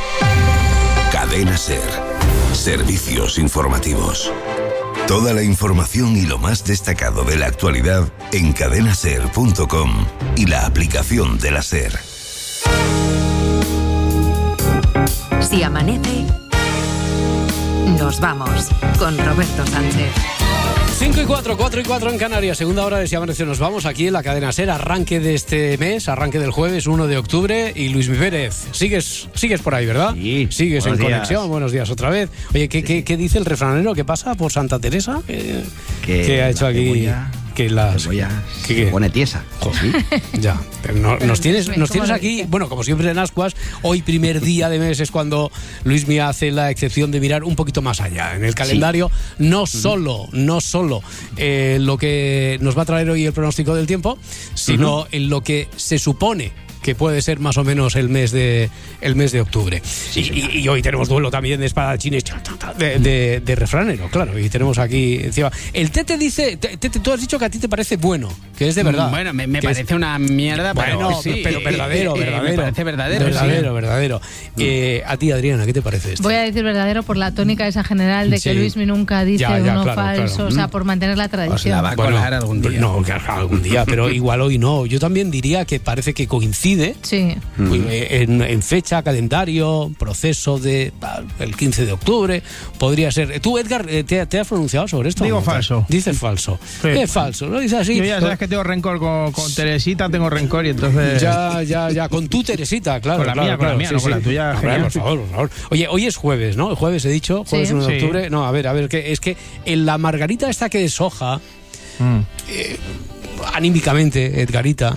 Cadena Ser. Servicios informativos. Toda la información y lo más destacado de la actualidad en cadenaser punto com y la aplicación de la SER. Si amanece, nos vamos con Roberto Sánchez. cinco y cuatro, cuatro y cuatro en Canarias, segunda hora de Si Amanece Nos Vamos, aquí en la cadena SER, arranque de este mes, arranque del jueves uno de octubre, y Luis Mi Pérez, sigues, sigues por ahí, ¿verdad? Sí. Sigues en días. conexión, buenos días otra vez. Oye, ¿qué, qué, qué dice el refranero? ¿Qué pasa por Santa Teresa? ¿Qué, Que ¿qué ha hecho la aquí? cebolla- Que las... cebolla ¿Qué, se qué? pone tiesa. Joder, ya. Pero no- nos tienes, nos tienes aquí, bueno, como siempre en Ascuas, hoy primer día de mes es cuando Luismi hace la excepción de mirar un poquito más allá. En el calendario, no solo, no solo eh, lo que nos va a traer hoy el pronóstico del tiempo, sino en lo que se supone que puede ser más o menos el mes de el mes de octubre. Sí, y, y, y hoy tenemos duelo también de espadachines de, de, de refranero, claro, y tenemos aquí encima. El Tete dice, Tete, tú has dicho que a ti te parece bueno, que es de verdad. Bueno, me, me parece es, una mierda, pero bueno, sí, pero verdadero, eh, verdadero. Me parece verdadero, verdadero, sí. verdadero. Eh, a ti, Adriana, ¿qué te parece esto? Voy a decir verdadero por la tónica esa general de que sí. Luismi nunca dice ya, ya, uno claro, falso, claro. o sea, por mantener la tradición. Os la va a colar bueno, algún día. No, algún día, pero igual hoy no. Yo también diría que parece que coincide sí. en, en fecha, calendario, proceso de el quince de octubre, podría ser. ¿Tú, Edgar, te, te has pronunciado sobre esto? Digo ¿no? falso. Dices falso. Sí. Es falso, ¿no? Dices así. Yo ya sabes que tengo rencor con, con Teresita, tengo rencor y entonces... Ya, ya, ya, con tu Teresita, claro. Con la claro, mía, claro, con la mía, sí, no sí. con la tuya. A ver, por favor, por favor. Oye, hoy es jueves, ¿no? El jueves he dicho, jueves sí. uno de octubre. Sí. No, a ver, a ver, que es que en la margarita esta que es hoja, mm. eh, anímicamente, Edgarita,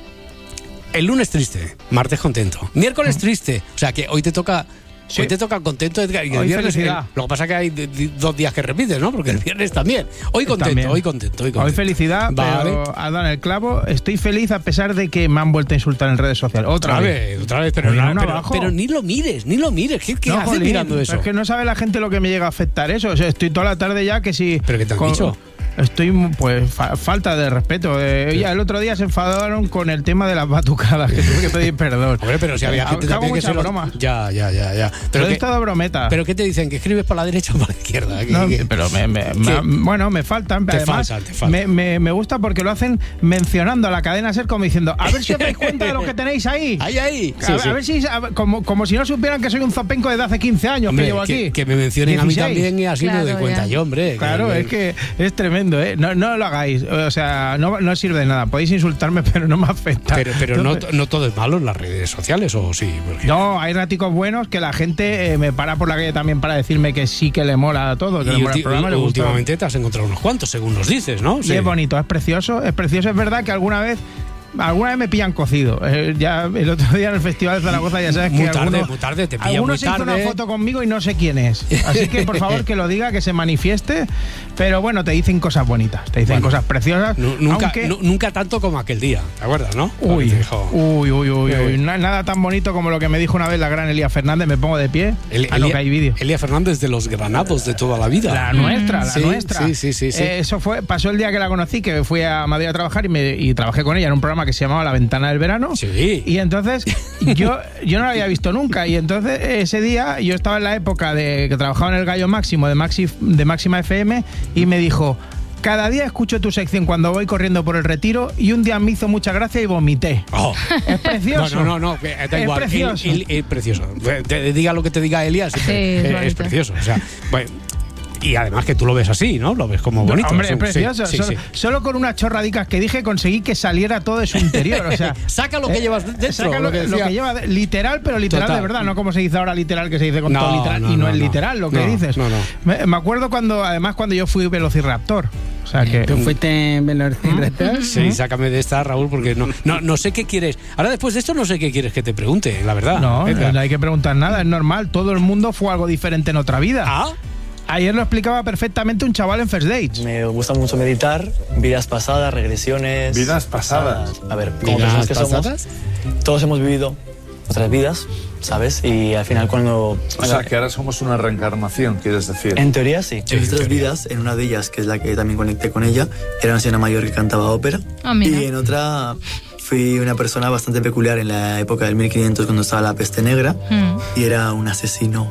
el lunes triste, martes contento, miércoles mm. triste, o sea que hoy te toca... Sí. Hoy te toca contento, Edgar, y el hoy viernes felicidad. El, lo que pasa es que hay de, de, dos días que repites, ¿no? Porque el viernes también. Hoy contento, también. hoy contento, hoy contento. Hoy felicidad, vale. Pero has dado en el clavo. Estoy feliz a pesar de que me han vuelto a insultar en redes sociales. Otra, otra vez. vez, otra vez, pero, no, pero, pero ni lo mires, ni lo mires. ¿Qué, qué no, haces jolín, mirando eso? Es que no sabe la gente lo que me llega a afectar eso. O sea, estoy toda la tarde ya que si... ¿Pero qué te han con, dicho? Estoy, pues, fa falta de respeto. Eh, ya, el otro día se enfadaron con el tema de las batucadas, que tuve que pedir perdón. Hombre, pero si había gente también que se lo... broma. Ya, ya, ya, ya. Pero he estado brometa. ¿Pero qué te dicen? ¿Que escribes por la derecha o por la izquierda? No, que, pero me, me, me, bueno, me faltan. Te además, faltan, te faltan. Me, me, me gusta porque lo hacen mencionando a la cadena SER como diciendo, a ver si os dais cuenta de lo que tenéis ahí. Ahí, ahí. A, Sí, a, sí. a ver si, a, como, como si no supieran que soy un zopenco desde hace quince años. Hombre, que llevo que, aquí. Que me mencionen dieciséis. A mí también y así claro, me doy cuenta ya. yo, hombre. Claro, que, es que es tremendo, ¿eh? No, no lo hagáis. O sea, no, no sirve de nada. Podéis insultarme, pero no me afecta. Pero, pero Entonces, no, no todo es malo en las redes sociales, ¿o sí? Porque... No, hay raticos buenos que la gente eh, me para por la calle también para decirme que sí que le mola todo, que y le mola el programa. Le últimamente te has encontrado unos cuantos, según nos dices, ¿no? Sí. Sí. Es bonito, es precioso, es precioso. Es verdad que alguna vez... Alguna vez me pillan cocido. Eh, ya el otro día en el Festival de Zaragoza ya sabes muy que tarde, alguno, muy tarde, te pillan alguno muy se tarde. hizo una foto conmigo y no sé quién es. Así que por favor que lo diga, que se manifieste. Pero bueno, te dicen cosas bonitas, te dicen bueno, cosas preciosas. Nunca, aunque... nunca tanto como aquel día, ¿te acuerdas, no? Uy, uy, uy, uy, uy. Nada tan bonito como lo que me dijo una vez la gran Elia Fernández. Me pongo de pie. El, a Elia, lo que hay vídeo. Elia Fernández de los granados de toda la vida. La nuestra, la sí, nuestra. Sí, sí, sí. sí. Eh, eso fue, pasó el día que la conocí, que fui a Madrid a trabajar y, me, y trabajé con ella en un programa que se llamaba La Ventana del Verano. Sí. Y entonces yo, yo no la había visto nunca. Y entonces ese día yo estaba en la época de que trabajaba en el Gallo Máximo de, Maxi, de Máxima F M y me dijo: cada día escucho tu sección cuando voy corriendo por el Retiro y un día me hizo mucha gracia y vomité. Oh. Es precioso. No, no, no, no da es igual. Precioso. El, el, el, precioso. Te diga lo que te diga Elias, sí, es, es precioso. O sea, bueno, y además que tú lo ves así, ¿no? Lo ves como bonito. Hombre, sí, es precioso. Sí, solo, sí. solo con unas chorradicas que dije conseguí que saliera todo de su interior. O sea, saca lo que eh, llevas dentro. Saca lo, lo, que, lo que lleva de, literal, pero literal Total. de verdad. No como se dice ahora literal, que se dice con no, todo literal. No, y no, no es no. literal lo que no, dices. No, no. Me, me acuerdo cuando, además, cuando yo fui Velociraptor. O sea que... ¿Tú fuiste Velociraptor? Sí, sácame de esta, Raúl, porque no, no, no sé qué quieres. Ahora, después de esto, no sé qué quieres que te pregunte, la verdad. No, Edgar. No hay que preguntar nada, es normal. Todo el mundo fue algo diferente en otra vida. ¿Ah? Ayer lo explicaba perfectamente un chaval en First Dates. Me gusta mucho meditar, vidas pasadas, regresiones. ¿Vidas pasadas? A ver, como personas que pasadas? somos, todos hemos vivido otras vidas, ¿sabes? Y al final cuando... O bueno, sea, que ahora somos una reencarnación, ¿quieres decir? En teoría sí. Sí, en otras teoría. vidas, en una de ellas, que es la que también conecté con ella, era una señora mayor que cantaba ópera. Oh, mira. Y en otra... Fui una persona bastante peculiar en la época del mil quinientos cuando estaba la peste negra mm. y era un asesino.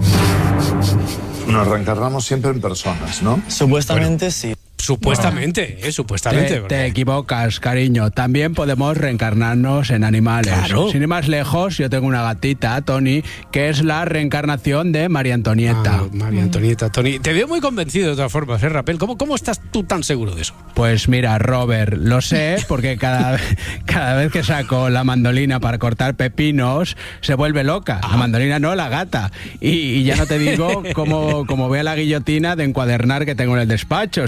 Nos reencarnamos siempre en personas, ¿no? Supuestamente bueno. sí. Supuestamente, no. eh, supuestamente. Te, te equivocas, cariño. También podemos reencarnarnos en animales. Claro. Sin ir más lejos, yo tengo una gatita, Tony, que es la reencarnación de María Antonieta. Ah, María Antonieta, Tony. Te veo muy convencido de todas formas, ¿eh, Rapel? ¿Cómo, ¿Cómo estás tú tan seguro de eso? Pues mira, Robert, lo sé porque cada, cada vez que saco la mandolina para cortar pepinos, se vuelve loca. Ah. La mandolina no, la gata. Y, y ya no te digo cómo, cómo ve a la guillotina de encuadernar que tengo en el despacho. Se sube por la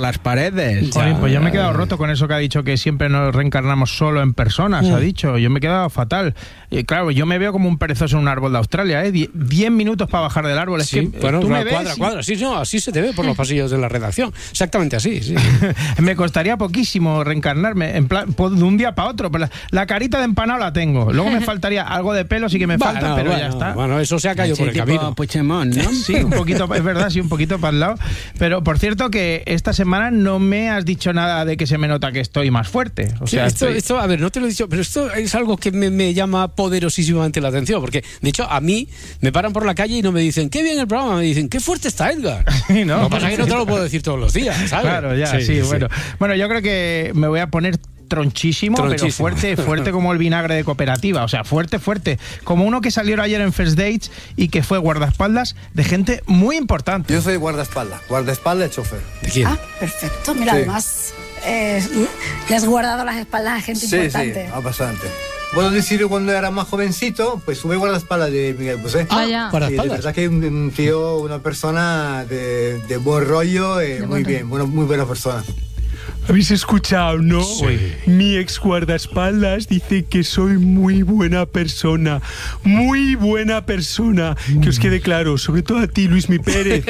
las paredes. Jolín, pues yo me he quedado roto con eso que ha dicho, que siempre nos reencarnamos solo en personas, mm. ha dicho. Yo me he quedado fatal. Y claro, yo me veo como un perezoso en un árbol de Australia, ¿eh? Die- diez minutos para bajar del árbol. Es sí, que bueno, tú me cuadra, ves y... cuadra. Sí, no, así se te ve por los pasillos de la redacción. Exactamente así, sí. Me costaría poquísimo reencarnarme, en plan, de un día para otro. Pero la, la carita de empanado la tengo. Luego me faltaría algo de pelo, sí que me bueno, falta, pero bueno, ya está. Bueno, eso se ha caído sí, por el tipo camino. Puigdemont, ¿no? Sí, un poquito, es verdad, sí, un poquito para el lado. Pero por cierto que esta semana no me has dicho nada de que se me nota que estoy más fuerte. O sea, sí, esto, estoy... esto, a ver, no te lo he dicho, pero esto es algo que me, me llama poderosísimamente la atención, porque de hecho a mí me paran por la calle y no me dicen, qué bien el programa, me dicen, qué fuerte está Edgar. no, lo que pasa es que no te lo puedo decir todos los días, ¿sabes? Claro, ya, sí, sí, sí, bueno. Bueno, yo creo que me voy a poner tronchísimo, tronchísimo, pero fuerte, fuerte como el vinagre de cooperativa, o sea, fuerte, fuerte, como uno que salió ayer en First Dates y que fue guardaespaldas de gente muy importante. Yo soy guardaespaldas, guardaespaldas de chofer. ¿De quién? Ah, perfecto, mira, sí. Además eh, le has guardado las espaldas a gente sí, importante. Sí, sí, bastante. Puedo decir, cuando era más jovencito, pues tuve guardaespaldas de Miguel Bosé. Ah, ya. Y de verdad que un, un tío, una persona de, de buen rollo, eh, de muy buen bien, bueno, muy buena persona. ¿Habéis escuchado, no? Sí. Mi ex guardaespaldas dice que soy muy buena persona. Muy buena persona. Mm. Que os quede claro, sobre todo a ti, Luismi Pérez.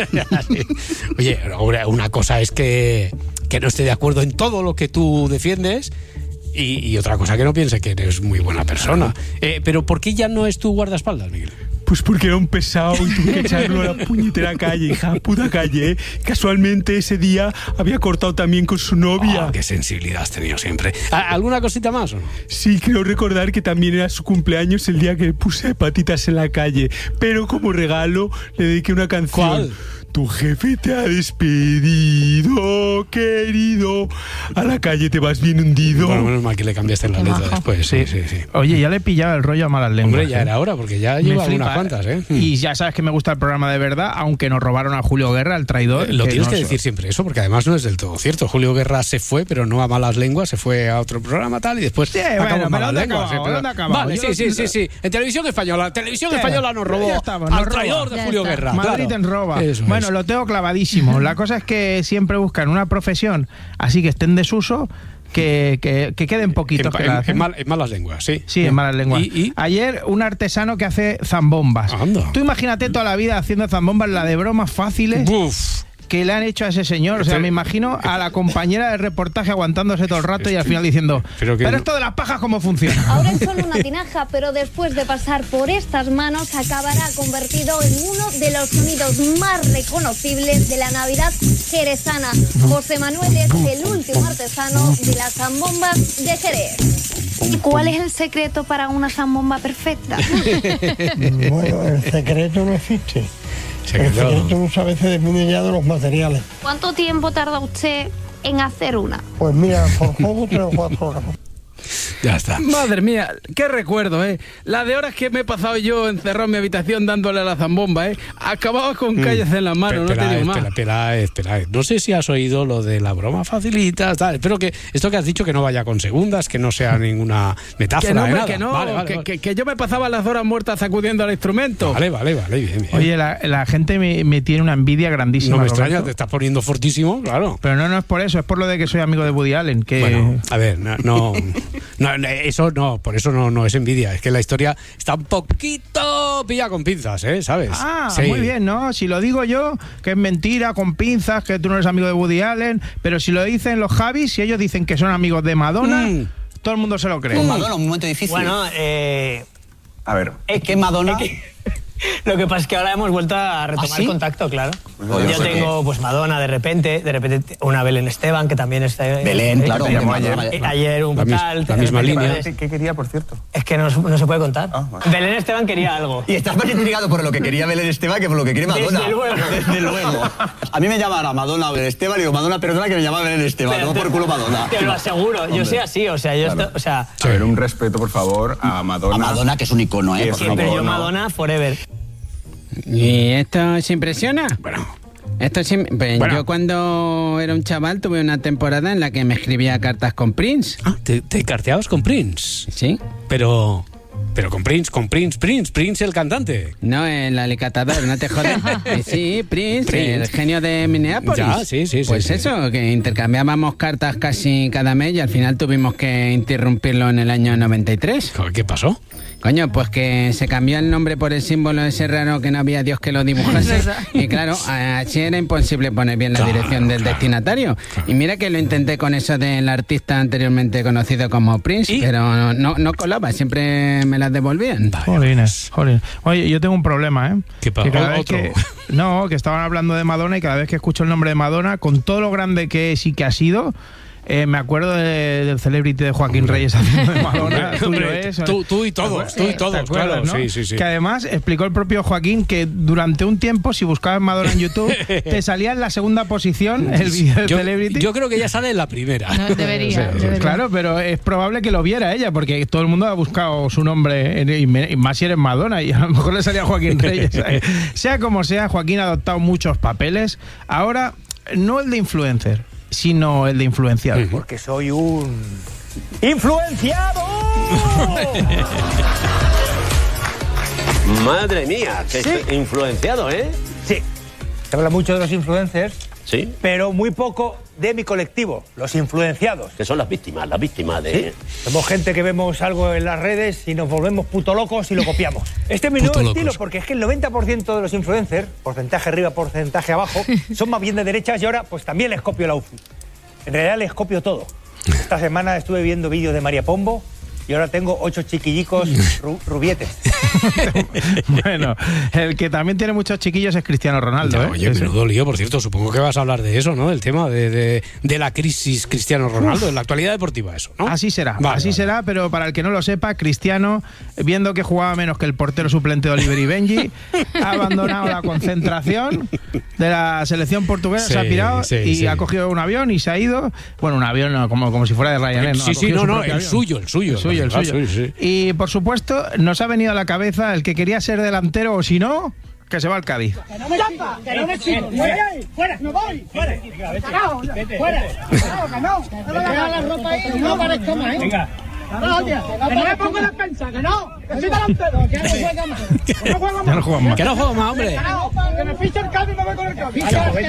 Oye, una cosa es que, que no esté de acuerdo en todo lo que tú defiendes. Y, y otra cosa que no piense que eres muy buena persona. Eh, pero ¿por qué ya no es tu guardaespaldas, Miguel? Pues porque era un pesado y tuve que echarlo a la puñetera calle, hija puta calle. ¿eh? Casualmente ese día había cortado también con su novia. Oh, qué sensibilidad has tenido siempre. ¿Alguna cosita más o no? Sí, creo recordar que también era su cumpleaños el día que puse patitas en la calle. Pero como regalo le dediqué una canción. ¿Cuál? Tu jefe te ha despedido, querido. A la calle te vas bien hundido. Bueno, menos mal que le cambiaste la letra después. Sí, sí, sí. Oye, ya le he pillado el rollo a malas lenguas. Hombre, ya ¿eh? era hora, porque ya lleva unas cuantas, ¿eh? Y ya sabes que me gusta el programa de verdad, aunque nos robaron a Julio Guerra, el traidor. Eh, lo que tienes no que so... decir siempre eso, porque además no es del todo cierto. Julio Guerra se fue, pero no a malas lenguas, se fue a otro programa tal, y después sí, acabó bueno, en malas lenguas. Acabado, pero... acabado. Vale, Yo sí, lo... sí, sí, sí. En Televisión Española, Televisión sí, Española nos robó estamos, al nos traidor roba. de Julio Guerra. Madrid claro. en roba. Eso bueno, es. Lo tengo clavadísimo. La cosa es que siempre buscan una profesión así que esté en desuso, que, que, que queden poquitos. En, que en, en, mal, en malas lenguas, sí. Sí, en malas lenguas. ¿Y, y? Ayer, un artesano que hace zambombas. Anda. Tú imagínate toda la vida haciendo zambombas, la de bromas fáciles. Uf. Que le han hecho a ese señor. O sea, me imagino a la compañera de reportaje aguantándose todo el rato y al final diciendo, pero, pero esto de las pajas, ¿cómo funciona? Ahora es solo una tinaja, pero después de pasar por estas manos acabará convertido en uno de los sonidos más reconocibles de la Navidad jerezana. José Manuel es el último artesano de las zambombas de Jerez. ¿Y cuál es el secreto para una zambomba perfecta? Bueno, el secreto no existe. El secreto muchas veces depende ya de los materiales. ¿Cuánto tiempo tarda usted en hacer una? Pues mira, por poco tres o cuatro horas. Ya está. Madre mía, qué recuerdo, ¿eh? La de horas que me he pasado yo encerrado en mi habitación dándole a la zambomba, ¿eh? Acababa con calles mm. en las manos, no te digo más. Espera, espera, no sé si has oído lo de la broma facilita, tal. Espero que esto que has dicho que no vaya con segundas, que no sea ninguna metáfora. Que no, de nada. que no, vale, vale, que, vale. Que, que yo me pasaba las horas muertas sacudiendo al instrumento. Vale, vale, vale, bien, bien. Oye, la, la gente me, me tiene una envidia grandísima. No me Roberto. extraña, te estás poniendo fortísimo, claro. Pero no, no es por eso, es por lo de que soy amigo de Woody Allen. Que... Bueno, a ver, no, no, no eso no, por eso no, no es envidia, es que la historia está un poquito pilla con pinzas, ¿eh? ¿Sabes? Ah, sí. Muy bien, ¿no? Si lo digo yo, que es mentira, con pinzas, que tú no eres amigo de Woody Allen, pero si lo dicen los Javis, si ellos dicen que son amigos de Madonna, mm. todo el mundo se lo cree. Con Madonna, un momento difícil. Bueno, eh... A ver. Es que Madonna... Es que... Lo que pasa es que ahora hemos vuelto a retomar ¿Ah, sí? contacto, claro. Bueno, yo, yo tengo, pues Madonna, de repente, de repente una Belén Esteban, que también está... Belén, eh, claro. Que llamó ayer. Eh, ayer un la tal... Mis, la misma línea. ¿Qué, ¿Qué quería, por cierto? Es que no, no se puede contar. Ah, vale. Belén Esteban quería algo. Y estás más intrigado por lo que quería Belén Esteban que por lo que quiere Madonna. Desde luego. Desde luego. A mí me llaman a Madonna Belén Esteban y digo, Madonna, perdona que me llama Belén Esteban, no por culo Madonna. Te lo aseguro, Hombre. yo soy así, o sea, yo claro. estoy, o sea... A ver, un respeto, por favor, a Madonna. A Madonna, que es un icono, ¿eh? Por Siempre favor, yo Madonna, no. forever. ¿Y esto se impresiona? Bueno. Esto sí, pues bueno. Yo cuando era un chaval tuve una temporada en la que me escribía cartas con Prince. Ah, ¿te, te carteabas con Prince? Sí. Pero... Pero con Prince, con Prince, Prince, Prince el cantante. No, el alicatador, no te jodes. Eh, sí, Prince, Prince, el genio de Minneapolis. Ya, sí, sí, Pues sí, eso, sí. que intercambiábamos cartas casi cada mes y al final tuvimos que interrumpirlo en el año noventa y tres. ¿Qué pasó? Coño, pues que se cambió el nombre por el símbolo ese raro que no había Dios que lo dibujase. Y claro, así era imposible poner bien la Claro, dirección del claro, destinatario. claro. Y mira que lo intenté con eso del artista anteriormente conocido como Prince, ¿Y? pero no, no colaba, siempre me las devolvían. Jolines, jolines. Oye, yo tengo un problema, ¿eh? ¿Qué pasa? Que cada vez ¿Otro? que, no, que estaban hablando de Madonna y cada vez que escucho el nombre de Madonna, con todo lo grande que es y que ha sido, eh, me acuerdo de- del celebrity de Joaquín Reyes haciendo de Madonna. Hombre, tú, hombre, lo es, tú- tú y todos, tú y ¿Te todos, acuerdas, claro, no? sí, sí, sí. Que además explicó el propio Joaquín que durante un tiempo, si buscabas Madonna en YouTube, te salía en la segunda posición el vídeo del Yo, celebrity. yo creo que ya sale en la primera. No, debería, debería. Claro, pero es probable que lo viera ella, porque todo el mundo ha buscado su nombre, en- y me- y más si eres Madonna, y a lo mejor le salía Joaquín Reyes. ¿sabes? Sea como sea, Joaquín ha adoptado muchos papeles. Ahora, no el de influencer, sino el de influenciado. Porque soy un influenciado. Madre mía, que Sí. es influenciado, ¿eh? Sí, se habla mucho de los influencers, Sí. pero muy poco de mi colectivo, los influenciados. Que son las víctimas, las víctimas de... Sí. Somos gente que vemos algo en las redes y nos volvemos puto locos y lo copiamos. Este es mi Puto nuevo locos. estilo, porque es que el noventa por ciento de los influencers, porcentaje arriba, porcentaje abajo, son más bien de derechas y ahora pues también les copio la U F I. En realidad les copio todo. Esta semana estuve viendo vídeos de María Pombo y ahora tengo ocho chiquillicos ru- rubietes. Bueno, el que también tiene muchos chiquillos es Cristiano Ronaldo. Ya, ¿eh? oye, Ese- menudo lío, por cierto. Supongo que vas a hablar de eso, ¿no? Del tema de, de, de la crisis Cristiano Ronaldo, en la actualidad deportiva, eso, ¿no? Así será, Vale, así vale. será, pero para el que no lo sepa, Cristiano, viendo que jugaba menos que el portero suplente de Oliver y Benji, ha abandonado la concentración de la selección portuguesa, Sí, se ha pirado sí, y sí. ha cogido un avión y se ha ido. Bueno, un avión no, como, como si fuera de Ryanair. ¿no? Sí, Ha sí, cogido no, su no, propio el avión. suyo, el suyo. El suyo, el Ah, suyo. sí, sí. Y por supuesto, nos ha venido a la cabeza el que quería ser delantero o si no, que se va al Cádiz. Que no me chapa, que no me chico. ¡Fuera! ¡Fuera! ¡No voy! ¡Fuera! ¡Cagao! ¡Fuera! ¡Cagao, que no! ¡Que no la ropa ahí! ¡Que no parezca más, eh! ¡Venga! ¡No, hostia! ¡Que no me pongo la pensa! ¡Que no! ¡Que soy delantero! ¡Que no juega más! ¡Que no juega más! Ya no juegan más. Que no juego más, hombre. ¡Que me fiche el Cádiz y me voy con el Cádiz!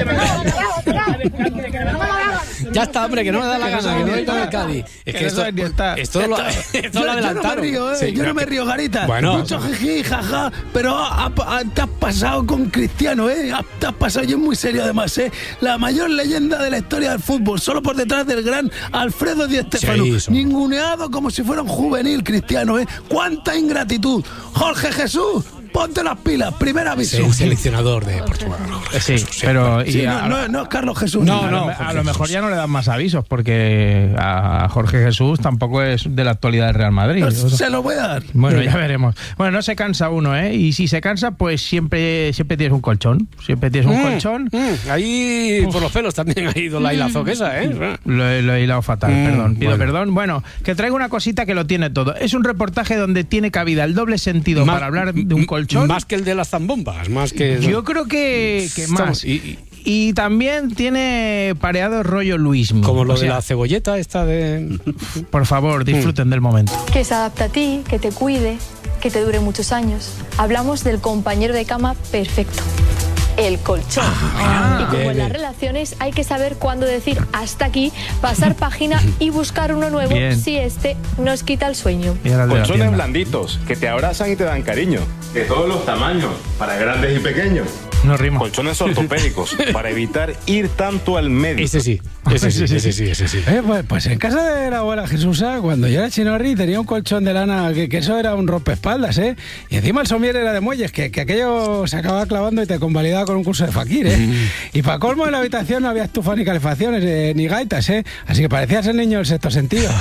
Ya está, hombre, que no me da la gana, que no voy con el Cádiz. Es que no esto, saben ni estar. esto lo, esto lo adelantaron. Yo no me río, ¿eh? Sí, yo no pero me que- río, Garita. Bueno, Mucho jiji, jaja, pero ha- ha- te has pasado con Cristiano, ¿eh? Ha- Te has pasado, y es muy serio además, ¿eh? La mayor leyenda de la historia del fútbol, solo por detrás del gran Alfredo Di Stéfano. Sí, eso. Ninguneado como si fuera un juvenil Cristiano, ¿eh? ¡Cuánta ingratitud! Jorge Jesús, ponte las pilas, primer es aviso. el seleccionador de Portugal. Sí, pero y Sí, a- no, no, no es Carlos Jesús. No, a, ni lo, nada. me- a Jorge lo mejor Jesús. ya no le dan más avisos porque a Jorge Jesús tampoco es de la actualidad del Real Madrid. O sea, Se lo voy a dar. bueno, ya veremos. Bueno, no se cansa uno, ¿eh? Y si se cansa, pues siempre siempre tienes un colchón. Siempre tienes un Mm, colchón. mm, ahí por los pelos también ha ido la hilazo que esa, ¿eh? Lo, he- lo he hilado fatal, Mm, perdón. Pido bueno. perdón. Bueno, que traigo una cosita que lo tiene todo. Es un reportaje donde tiene cabida el doble sentido Más- para hablar de un colchón. Más que el de las zambombas, más que... Yo creo que, que Estamos- más. y- y- Y también tiene pareado rollo Luismi. como lo O de sea, la cebolleta esta de... Por favor, disfruten del momento. Que se adapte a ti, que te cuide, que te dure muchos años. Hablamos del compañero de cama perfecto, el colchón. y como bien, en las bien. relaciones hay que saber cuándo decir hasta aquí, pasar página y buscar uno nuevo Bien. si este nos quita el sueño. Y ahora el de la Colchones tienda. blanditos que te abrazan y te dan cariño. De todos los tamaños, para grandes y pequeños. No rima. Colchones ortopédicos para evitar ir tanto al médico. Ese sí, ese sí, ese sí, ese sí. Eh, pues, pues en casa de la abuela Jesusa, cuando yo era chinorri, tenía un colchón de lana que, que eso era un rompeespaldas, ¿eh? Y encima el somier era de muelles, que, que aquello se acababa clavando y te convalidaba con un curso de fakir, ¿eh? Y para colmo en la habitación no había estufa ni calefacciones eh, ni gaitas, ¿eh? Así que parecías el niño del sexto sentido.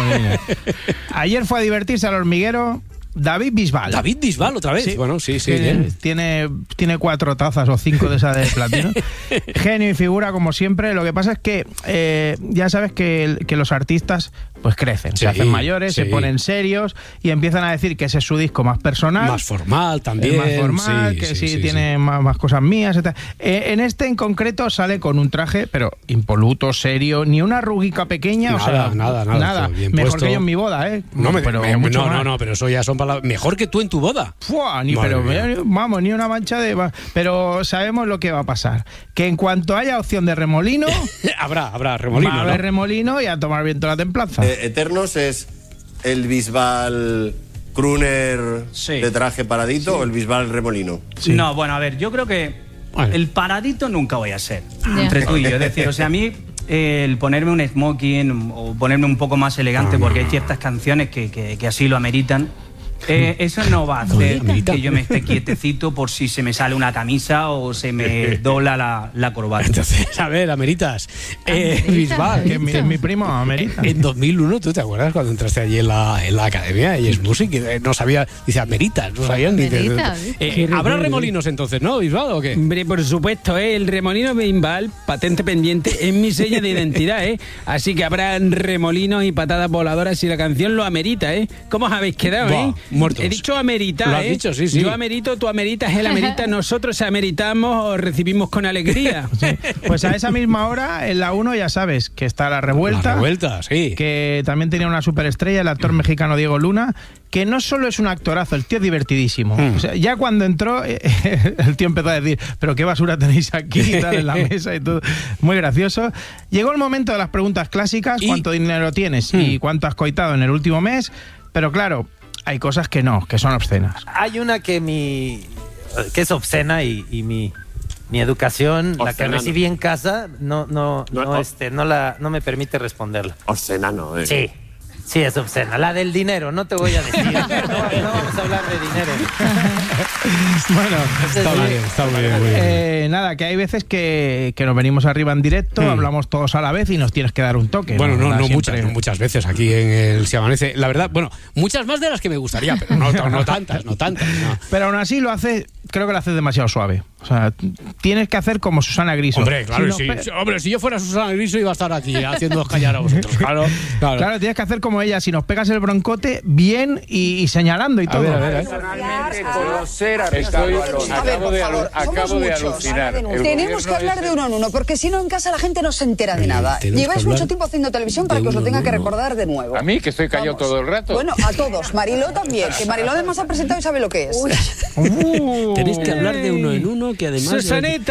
Ayer fue a divertirse al hormiguero David Bisbal. David Bisbal otra vez. Sí. Bueno, sí, sí. Tiene, bien. tiene, tiene cuatro tazas o cinco de esas de platino. Genio y figura como siempre. Lo que pasa es que eh, ya sabes que, el- que los artistas pues crecen, Sí, se hacen mayores, sí. se ponen serios y empiezan a decir que ese es su disco más personal. Más formal también. Más formal, sí, que sí, sí, sí, tiene sí. Más, más cosas mías. Etcétera. Eh, en este en concreto sale con un traje, pero impoluto, serio, ni una arruguica pequeña. Nada, o sea, nada, nada, nada. bien Mejor puesto. que yo en mi boda, ¿eh? No, me, pero me- mucho no, más. no, no, pero eso ya son palabras. Mejor que tú en tu boda. Fua, ni, Madre pero, mía. vamos, ni una mancha de... Pero sabemos lo que va a pasar. Que en cuanto haya opción de remolino... habrá, habrá remolino, Va a haber ¿no? remolino y a tomar viento la templanza. Eh, Eternos es el Bisbal crooner de traje paradito o el Bisbal remolino. No, bueno, a ver, yo creo que el paradito nunca voy a ser. Ya. Entre tú y yo. Es decir, o sea, a mí eh, el ponerme un smoking o ponerme un poco más elegante, porque hay ciertas canciones que, que, que así lo ameritan. Eh, eso no va a hacer que yo me esté quietecito por si se me sale una camisa o se me dobla la, la corbata. Entonces, a ver, Ameritas. Eh, Bisbal, que mi, mi primo Amerita. En dos mil uno, ¿tú te acuerdas cuando entraste allí en la, en la academia de Yes Music? Eh, No sabía, dice Ameritas, no sabían ni... Ameritas, Eh, ¿eh? eh, ¿Habrá remolinos entonces, no, Bisbal, o qué? Hombre, por supuesto, ¿eh? El remolino Bisbal, patente pendiente, es mi sello de identidad, ¿eh? Así que habrá remolinos y patadas voladoras si la canción lo amerita, ¿eh? ¿Cómo os habéis quedado, Buah, eh? muertos. He dicho ameritar, Lo has ¿eh? dicho, sí, sí. Yo amerito, tú ameritas, él amerita, nosotros ameritamos o recibimos con alegría. Pues a esa misma hora, en la uno ya sabes que está La Revuelta. La Revuelta, sí. Que también tenía una superestrella, el actor mexicano Diego Luna, que no solo es un actorazo, el tío es divertidísimo. Mm. O sea, ya cuando entró, eh, el tío empezó a decir, pero qué basura tenéis aquí y tal, en la mesa y todo. Muy gracioso. Llegó el momento de las preguntas clásicas, ¿cuánto dinero tienes y cuánto has coitado en el último mes? Pero claro, hay cosas que no, que son obscenas. Hay una que mi que es obscena y, y mi, mi educación, la que Obscena, recibí no. en casa, no, no, No, no, no. este, no la, no me permite responderla. Obscena, no. Eh. Sí, sí es obscena. La del dinero, no te voy a decir. No, no vamos a hablar de dinero. Bueno, Está muy bien, está muy bien, muy bien. Eh, nada, que hay veces que, que nos venimos arriba en directo, Hmm. hablamos todos a la vez y nos tienes que dar un toque. Bueno, no, Da no siempre- muchas, no muchas veces aquí en el Se Amanece. La verdad, bueno, muchas más de las que me gustaría, pero no, no, no tantas, no tantas. No. Pero aún así lo hace, creo que lo hace demasiado suave. O sea, t- tienes que hacer como Susana Griso. Hombre, claro, Si sí, nos pe- sí, hombre, si yo fuera Susana Griso iba a estar aquí haciendo callar a vosotros. Claro, claro. Claro, tienes que hacer como ella, si nos pegas el broncote, bien y, y señalando y A todo. ver, a ver, a ver. Personalmente conocer a Ricardo Alonso. A ver, por favor, somos muchos. Tenemos que hablar de uno en uno, porque si no en casa la gente no se entera de nada. tenemos Lleváis que hablar mucho tiempo haciendo televisión para de que os lo uno tenga en que uno. recordar de nuevo. A mí, que estoy callado Vamos. todo el rato. Bueno, a todos. Mariló también, que Mariló además ha presentado y sabe lo que es. Tenéis que hablar de uno en uno, que además... Susanita.